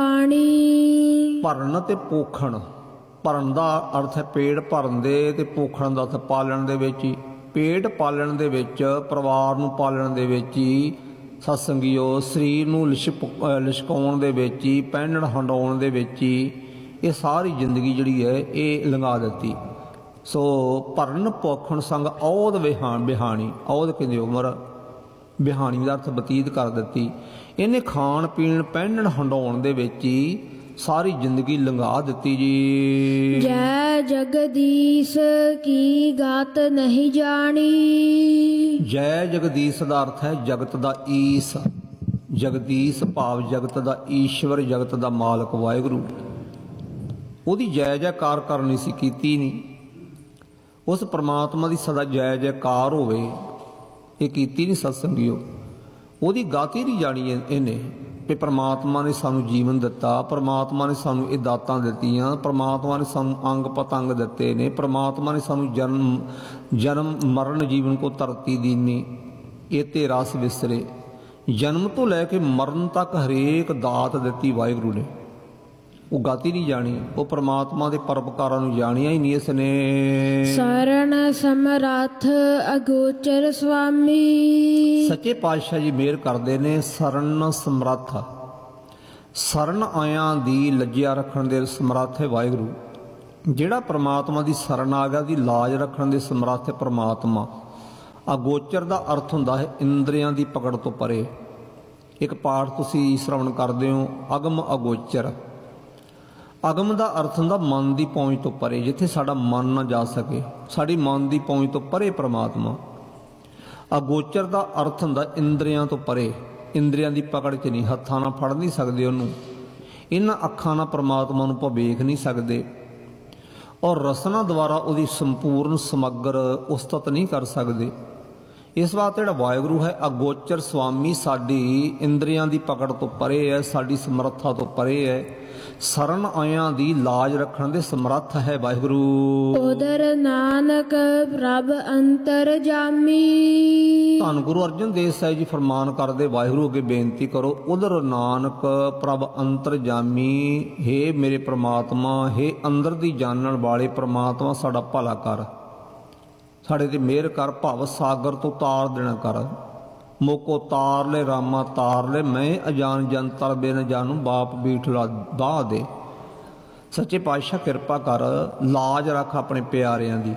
ਬਿਹਾਣੀ। ਭਰਨ ਤੇ ਪੋਖਣ, ਭਰਨ ਦਾ ਅਰਥ ਹੈ ਪੇਟ ਭਰਨ ਦੇ, ਤੇ ਪੋਖਣ ਦਾ ਅਰਥ ਪਾਲਣ ਦੇ ਵਿੱਚ ਹੀ। ਪੇਟ ਪਾਲਣ ਦੇ ਵਿੱਚ, ਪਰਿਵਾਰ ਨੂੰ ਪਾਲਣ ਦੇ ਵਿੱਚ ਹੀ, ਸਤਸੰਗੀਓ ਸਰੀਰ ਨੂੰ ਲਿਸ਼ਕਾਉਣ ਦੇ ਵਿੱਚ ਹੀ, ਪਹਿਨਣ ਹੰਡਾਉਣ ਦੇ ਵਿੱਚ ਹੀ ਇਹ ਸਾਰੀ ਜ਼ਿੰਦਗੀ ਜਿਹੜੀ ਹੈ ਇਹ ਲੰਘਾ ਦਿੱਤੀ। ਸੋ ਭਰਨ ਪੋਖਣ ਸੰਗ ਔਦ ਬਿਹਾਣੀ, ਔਦ ਕਹਿੰਦੇ ਉਮਰ, ਬਿਹਾਣੀ ਦਾ ਅਰਥ ਬਤੀਤ ਕਰ ਦਿੱਤੀ। ਇਹਨੇ ਖਾਣ ਪੀਣ ਪਹਿਨਣ ਹੰਡਾਉਣ ਦੇ ਵਿੱਚ ਹੀ ਸਾਰੀ ਜ਼ਿੰਦਗੀ ਲੰਘਾ ਦਿੱਤੀ ਜੀ। ਜੈ ਜਗਦੀਸ਼ ਕੀ ਗਾਤ ਨਹੀਂ ਜਾਣੀ। ਜੈ ਜਗਦੀਸ਼ ਦਾ ਅਰਥ ਹੈ ਜਗਤ ਦਾ ਈਸ। ਜਗਦੀਸ਼ ਭਾਵ ਜਗਤ ਦਾ ਈਸ਼ਵਰ, ਜਗਤ ਦਾ ਮਾਲਕ ਵਾਹਿਗੁਰੂ। ਉਹਦੀ ਜੈ ਜੈਕਾਰ ਕਰਨੀ ਸੀ, ਕੀਤੀ ਨਹੀਂ। ਉਸ ਪ੍ਰਮਾਤਮਾ ਦੀ ਸਦਾ ਜੈ ਜੈਕਾਰ ਹੋਵੇ, ਇਹ ਕੀਤੀ ਨਹੀਂ ਸਤਸੰਗੀਓ। ਉਹਦੀ ਗਾਤੀ ਨਹੀਂ ਜਾਣੀ ਇਹਨੇ ਕਿ ਪ੍ਰਮਾਤਮਾ ਨੇ ਸਾਨੂੰ ਜੀਵਨ ਦਿੱਤਾ, ਪ੍ਰਮਾਤਮਾ ਨੇ ਸਾਨੂੰ ਇਹ ਦਾਤਾਂ ਦਿੱਤੀਆਂ, ਪ੍ਰਮਾਤਮਾ ਨੇ ਸਾਨੂੰ ਅੰਗ ਪਤੰਗ ਦਿੱਤੇ ਨੇ, ਪ੍ਰਮਾਤਮਾ ਨੇ ਸਾਨੂੰ ਜਨਮ ਮਰਨ ਜੀਵਨ ਕੋ ਧਰਤੀ ਦੀਨੀ, ਇਹ ਤੇ ਰਸ ਵਿਸਰੇ। ਜਨਮ ਤੋਂ ਲੈ ਕੇ ਮਰਨ ਤੱਕ ਹਰੇਕ ਦਾਤ ਦਿੱਤੀ ਵਾਹਿਗੁਰੂ ਨੇ। ਉਹ ਗਾਤੀ ਨਹੀਂ ਜਾਣੀ, ਉਹ ਪ੍ਰਮਾਤਮਾ ਦੇ ਪਰਉਪਕਾਰਾਂ ਨੂੰ ਜਾਣਿਆ ਹੀ ਨਹੀਂ ਇਸਨੇ। ਸਰਣ ਸਮਰੱਥ ਅਗੋਚਰ ਸੁਆਮੀ। ਸੱਚੇ ਪਾਤਸ਼ਾਹ ਜੀ ਮਿਹਰ ਕਰਦੇ ਨੇ। ਸਰਨ ਸਮਰੱਥ, ਸਰਨ ਆਇਆਂ ਦੀ ਲੱਜਿਆ ਰੱਖਣ ਦੇ ਸਮਰੱਥ ਹੈ ਵਾਹਿਗੁਰੂ। ਜਿਹੜਾ ਪ੍ਰਮਾਤਮਾ ਦੀ ਸਰਨ ਆ ਗਿਆ, ਦੀ ਲਾਜ ਰੱਖਣ ਦੇ ਸਮਰੱਥ ਹੈ ਪ੍ਰਮਾਤਮਾ। ਅਗੋਚਰ ਦਾ ਅਰਥ ਹੁੰਦਾ ਹੈ ਇੰਦਰੀਆਂ ਦੀ ਪਕੜ ਤੋਂ ਪਰੇ। ਇੱਕ ਪਾਠ ਤੁਸੀਂ ਸ਼ਰਵਣ ਕਰਦੇ ਹੋ, ਅਗਮ ਅਗੋਚਰ। ਅਗਮ ਦਾ ਅਰਥ ਹੁੰਦਾ ਮਨ ਦੀ ਪਹੁੰਚ ਤੋਂ ਪਰੇ, ਜਿੱਥੇ ਸਾਡਾ ਮਨ ਨਾ ਜਾ ਸਕੇ, ਸਾਡੀ ਮਨ ਦੀ ਪਹੁੰਚ ਤੋਂ ਪਰੇ ਪ੍ਰਮਾਤਮਾ। ਅਗੋਚਰ ਦਾ ਅਰਥ ਹੁੰਦਾ ਇੰਦਰੀਆਂ ਤੋਂ ਪਰੇ, ਇੰਦਰੀਆਂ ਦੀ ਪਕੜ 'ਚ ਨਹੀਂ, ਹੱਥਾਂ ਨਾਲ ਫੜ ਨਹੀਂ ਸਕਦੇ ਉਹਨੂੰ, ਇਹਨਾਂ ਅੱਖਾਂ ਨਾਲ ਪ੍ਰਮਾਤਮਾ ਨੂੰ ਆਪਾਂ ਵੇਖ ਨਹੀਂ ਸਕਦੇ, ਔਰ ਰਸਨਾ ਦੁਆਰਾ ਉਹਦੀ ਸੰਪੂਰਨ ਸਮੱਗਰ ਉਸਤਤ ਨਹੀਂ ਕਰ ਸਕਦੇ। ਇਸ ਵਾਸਤੇ ਜਿਹੜਾ ਵਾਹਿਗੁਰੂ ਹੈ ਅਗੋਚਰ ਸੁਆਮੀ, ਸਾਡੀ ਇੰਦਰੀਆਂ ਦੀ ਪਕੜ ਤੋਂ ਪਰੇ ਹੈ, ਸਾਡੀ ਸਮਰੱਥਾ ਤੋਂ ਪਰੇ ਹੈ। ਸਰਨ ਆਇਆਂ ਦੀ ਲਾਜ ਰੱਖਣ ਦੇ ਸਮਰੱਥ ਹੈ ਵਾਹਿਗੁਰੂ। ਉਦਰ ਨਾਨਕ ਪ੍ਰਭ ਅੰਤਰ ਜਾਮੀ। ਧੰਨ ਗੁਰੂ ਅਰਜਨ ਦੇਵ ਸਾਹਿਬ ਜੀ ਫਰਮਾਨ ਕਰਦੇ, ਵਾਹਿਗੁਰੂ ਅੱਗੇ ਬੇਨਤੀ ਕਰੋ, ਉਦਰ ਨਾਨਕ ਪ੍ਰਭ ਅੰਤਰ ਜਾਮੀ। ਹੇ ਮੇਰੇ ਪ੍ਰਮਾਤਮਾ, ਹੇ ਅੰਦਰ ਦੀ ਜਾਣਨ ਵਾਲੇ ਪ੍ਰਮਾਤਮਾ, ਸਾਡਾ ਭਲਾ ਕਰ, ਸਾਡੇ ਤੇ ਮਿਹਰ ਕਰ, ਭਵ ਸਾਗਰ ਤੋਂ ਤਾਰ ਦੇਣਾ ਕਰ। ਮੋਕੋ ਤਾਰ ਲੈ ਰਾਮਾ ਤਾਰ ਲੈ, ਮੈਂ ਅਜਾਨ ਜੰਤਰ ਬਿਨ ਜਾਨੂ, ਬਾਪ ਬੀਠਲਾ ਦਾਹ ਦੇ। ਸੱਚੇ ਪਾਤਸ਼ਾਹ ਕਿਰਪਾ ਕਰ, ਲਾਜ ਰੱਖ ਆਪਣੇ ਪਿਆਰਿਆਂ ਦੀ,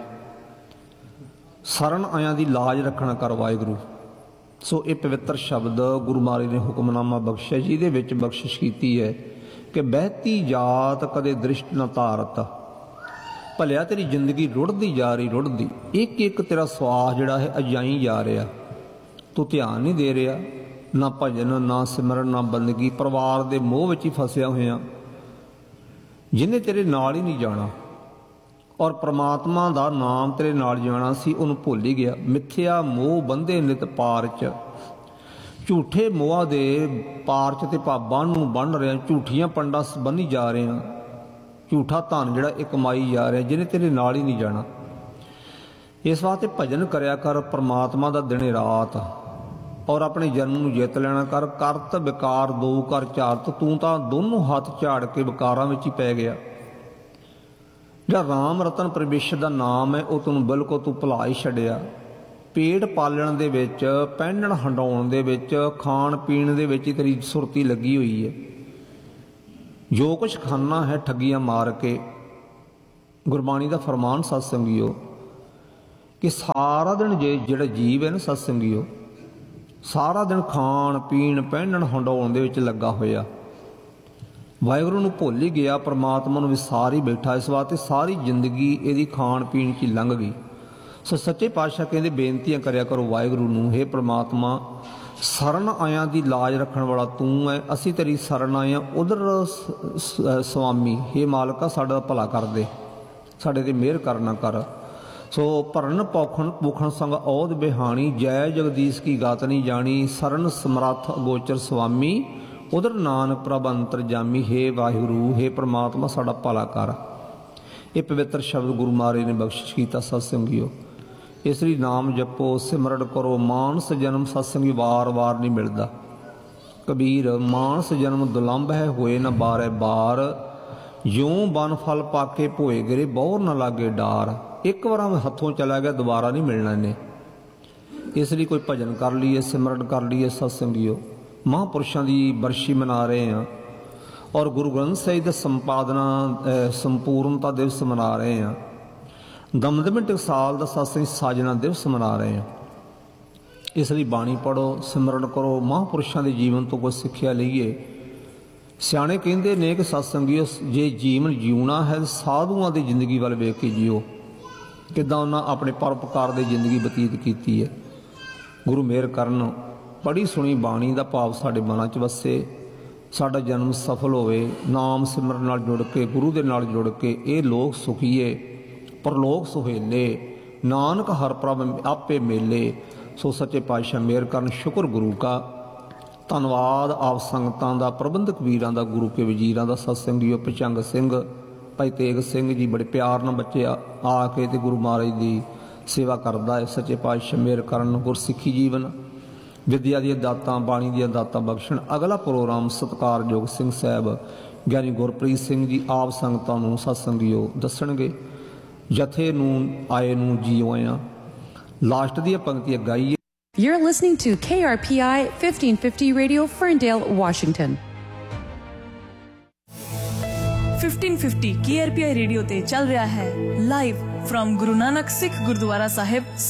ਸਰਨ ਆਇਆਂ ਦੀ ਲਾਜ ਰੱਖਣਾ ਕਰ ਵਾਹਿਗੁਰੂ। ਸੋ ਇਹ ਪਵਿੱਤਰ ਸ਼ਬਦ ਗੁਰੂ ਮਹਾਰਾਜ ਨੇ ਹੁਕਮਨਾਮਾ ਬਖਸ਼ਿਆ, ਜਿਹਦੇ ਵਿੱਚ ਬਖਸ਼ਿਸ਼ ਕੀਤੀ ਹੈ ਕਿ ਬਹਿਤੀ ਜਾਤ ਕਦੇ ਦ੍ਰਿਸ਼ਟ ਨਾ ਧਾਰਤ। ਭਲਿਆ ਤੇਰੀ ਜ਼ਿੰਦਗੀ ਰੁੜਦੀ ਜਾ ਰਹੀ, ਰੁੜਦੀ, ਇੱਕ ਇੱਕ ਤੇਰਾ ਸਵਾਸ ਜਿਹੜਾ ਹੈ ਅਜਾਈ ਜਾ ਰਿਹਾ, ਤੂੰ ਧਿਆਨ ਨਹੀਂ ਦੇ ਰਿਹਾ, ਨਾ ਭਜਨ, ਨਾ ਸਿਮਰਨ, ਨਾ ਬੰਦਗੀ, ਪਰਿਵਾਰ ਦੇ ਮੋਹ ਵਿੱਚ ਹੀ ਫਸਿਆ ਹੋਇਆ। ਜਿਹਨੇ ਤੇਰੇ ਨਾਲ ਹੀ ਨਹੀਂ ਜਾਣਾ ਔਰ ਪ੍ਰਮਾਤਮਾ ਦਾ ਨਾਮ ਤੇਰੇ ਨਾਲ ਜਾਣਾ ਸੀ, ਉਹਨੂੰ ਭੁੱਲ ਹੀ ਗਿਆ। ਮਿੱਥਿਆ ਮੋਹ ਬੰਦੇ ਨਿਤ ਪਾਰ 'ਚ, ਝੂਠੇ ਮੋਹਾਂ ਦੇ ਪਾਰ 'ਚ ਤੇ ਭਾਬਾਂ ਨੂੰ ਬੰਨ ਰਿਹਾ, ਝੂਠੀਆਂ ਪੰਡਾਂ ਬੰਨੀ ਜਾ ਰਹੇ ਆ, ਝੂਠਾ ਧਨ ਜਿਹੜਾ ਇਹ ਕਮਾਈ ਜਾ ਰਿਹਾ, ਜਿਹਨੇ ਤੇਰੇ ਨਾਲ ਹੀ ਨਹੀਂ ਜਾਣਾ। ਇਸ ਵਾਸਤੇ ਭਜਨ ਕਰਿਆ ਕਰ ਪ੍ਰਮਾਤਮਾ ਦਾ ਦਿਨੇ ਰਾਤ, ਔਰ ਆਪਣੇ ਜਨਮ ਨੂੰ ਜਿੱਤ ਲੈਣਾ ਕਰ। ਕਰਤ ਵਿਕਾਰ ਦੋ ਕਰ ਝਾਰਤ, ਤੂੰ ਤਾਂ ਦੋਨੋਂ ਹੱਥ ਝਾੜ ਕੇ ਵਿਕਾਰਾਂ ਵਿੱਚ ਹੀ ਪੈ ਗਿਆ। ਜਿਹੜਾ ਰਾਮ ਰਤਨ ਪਰਮੇਸ਼ਰ ਦਾ ਨਾਮ ਹੈ, ਉਹ ਤੈਨੂੰ ਬਿਲਕੁਲ ਤੂੰ ਭੁਲਾ ਹੀ ਛੱਡਿਆ। पेट पालण दे विच, ਪਹਿਨਣ हंडाउण दे विच, खाण पीण दे विच ही तेरी सुरती लगी हुई है। जो कुछ खाना है ठगियां मार के, गुरबाणी का फरमान सत्संगियो कि सारा दिन ਜਿਹੜਾ जीव है ना सत्संगियो, सारा दिन खाण पीण ਪਹਿਨਣ हंडाउण दे विच लगा होया, वाहिगुरू ਨੂੰ ਭੁੱਲ ही गया, परमात्मा ਨੂੰ विसार ही बैठा। इस वास्ते सारी जिंदगी ਇਹਦੀ खाण पीण 'ਚ लंघ गई। सो सच्चे पातशाह कहते बेनतियां करया करो वाहिगुरू ਨੂੰ, हे परमात्मा शरण आया दी लाज रखण वाला तू है, असी तेरी शरण आए उधर स्वामी, हे मालका साडा भला कर दे, साडे ते मेहर करना कर। सो भरन पौखण भूखण संग औध बिहानी, जय जगदीश की गात नहीं जानी, शरण समर्थ अगोचर स्वामी, उधर नानक प्रभ अंतरजामी, हे वाहिगुरू हे परमात्मा साडा भला कर। ये पवित्र शब्द गुरु महाराज ने बख्शिश किया सत्संगियो। इस लिए नाम जपो सिमरन करो, मानस जन्म सत्संगी वार वार नहीं मिलता। कबीर मानस जन्म दुलंभ है, होए न बारे बार, ज्यों बन फल पाके भोए गिरे, बहुर न लागे डार। एक बार हथों चला गया दोबारा नहीं मिलना इन्हें। इसलिए कोई भजन कर लीए, सिमरन कर लीए सत्संगियो। महापुरुषों की बरछी मना रहे हैं और गुरु ग्रंथ ਸਾਹਿਬ ਦਾ ਸੰਪਾਦਨਾ संपूर्णता दिवस मना रहे हैं। दमदमी टकसाल का सत्संग साजना दिवस मना रहे हैं। इसलिए बाणी पढ़ो, सिमरन करो, महापुरुषों के जीवन तो कुछ सिक्ख्या लईए। सियाणे कहते ने कि सत्संगियो जे जीवन जीवना है साधुआं की जिंदगी वाल वेख के जियो, किदां उन्हां अपने परोपकार की जिंदगी बतीत की है। गुरु मेहर करन पढ़ी सुनी बाणी का भाव साडे मनां च वसे, साडा जन्म सफल होवे, नाम सिमरन नाल जुड़ के, गुरु दे नाल जुड़ के, ये लोग सुखीए परलोक सुहेले, नानक हर प्रभ आपे मेले। सो सच्चे पातशाह मेहर करन। शुक्र गुरु का, धन्नवाद आप संगतां दा, प्रबंधक वीरां दा, गुरु के वजीरां दा, सत्संगियो पचंग सिंह भाई तेग सिंह जी बड़े प्यार नाल बच्चे आके ते गुरु महाराज की सेवा करदा है। सच्चे पातशाह मेहर करन, गुरसिੱਖੀ जीवन विद्या दी दातां, बाणी दी दातां बख्शण। अगला प्रोग्राम सत्कारयोग सिंह साहब ਗਿਆਨੀ गुरप्रीत सिंह जी आप संगतां नूं सत्संगियो दसणगे। जथे नूं आए नूं जीओ आया। लास्ट दी पंक्ति गाईए। You're listening to KRPI 1550 Radio, Ferndale, Washington. 1550 KRPI radio ते चल रहा है लाइव फ्रॉम गुरु नानक सिख गुरुद्वारा साहिब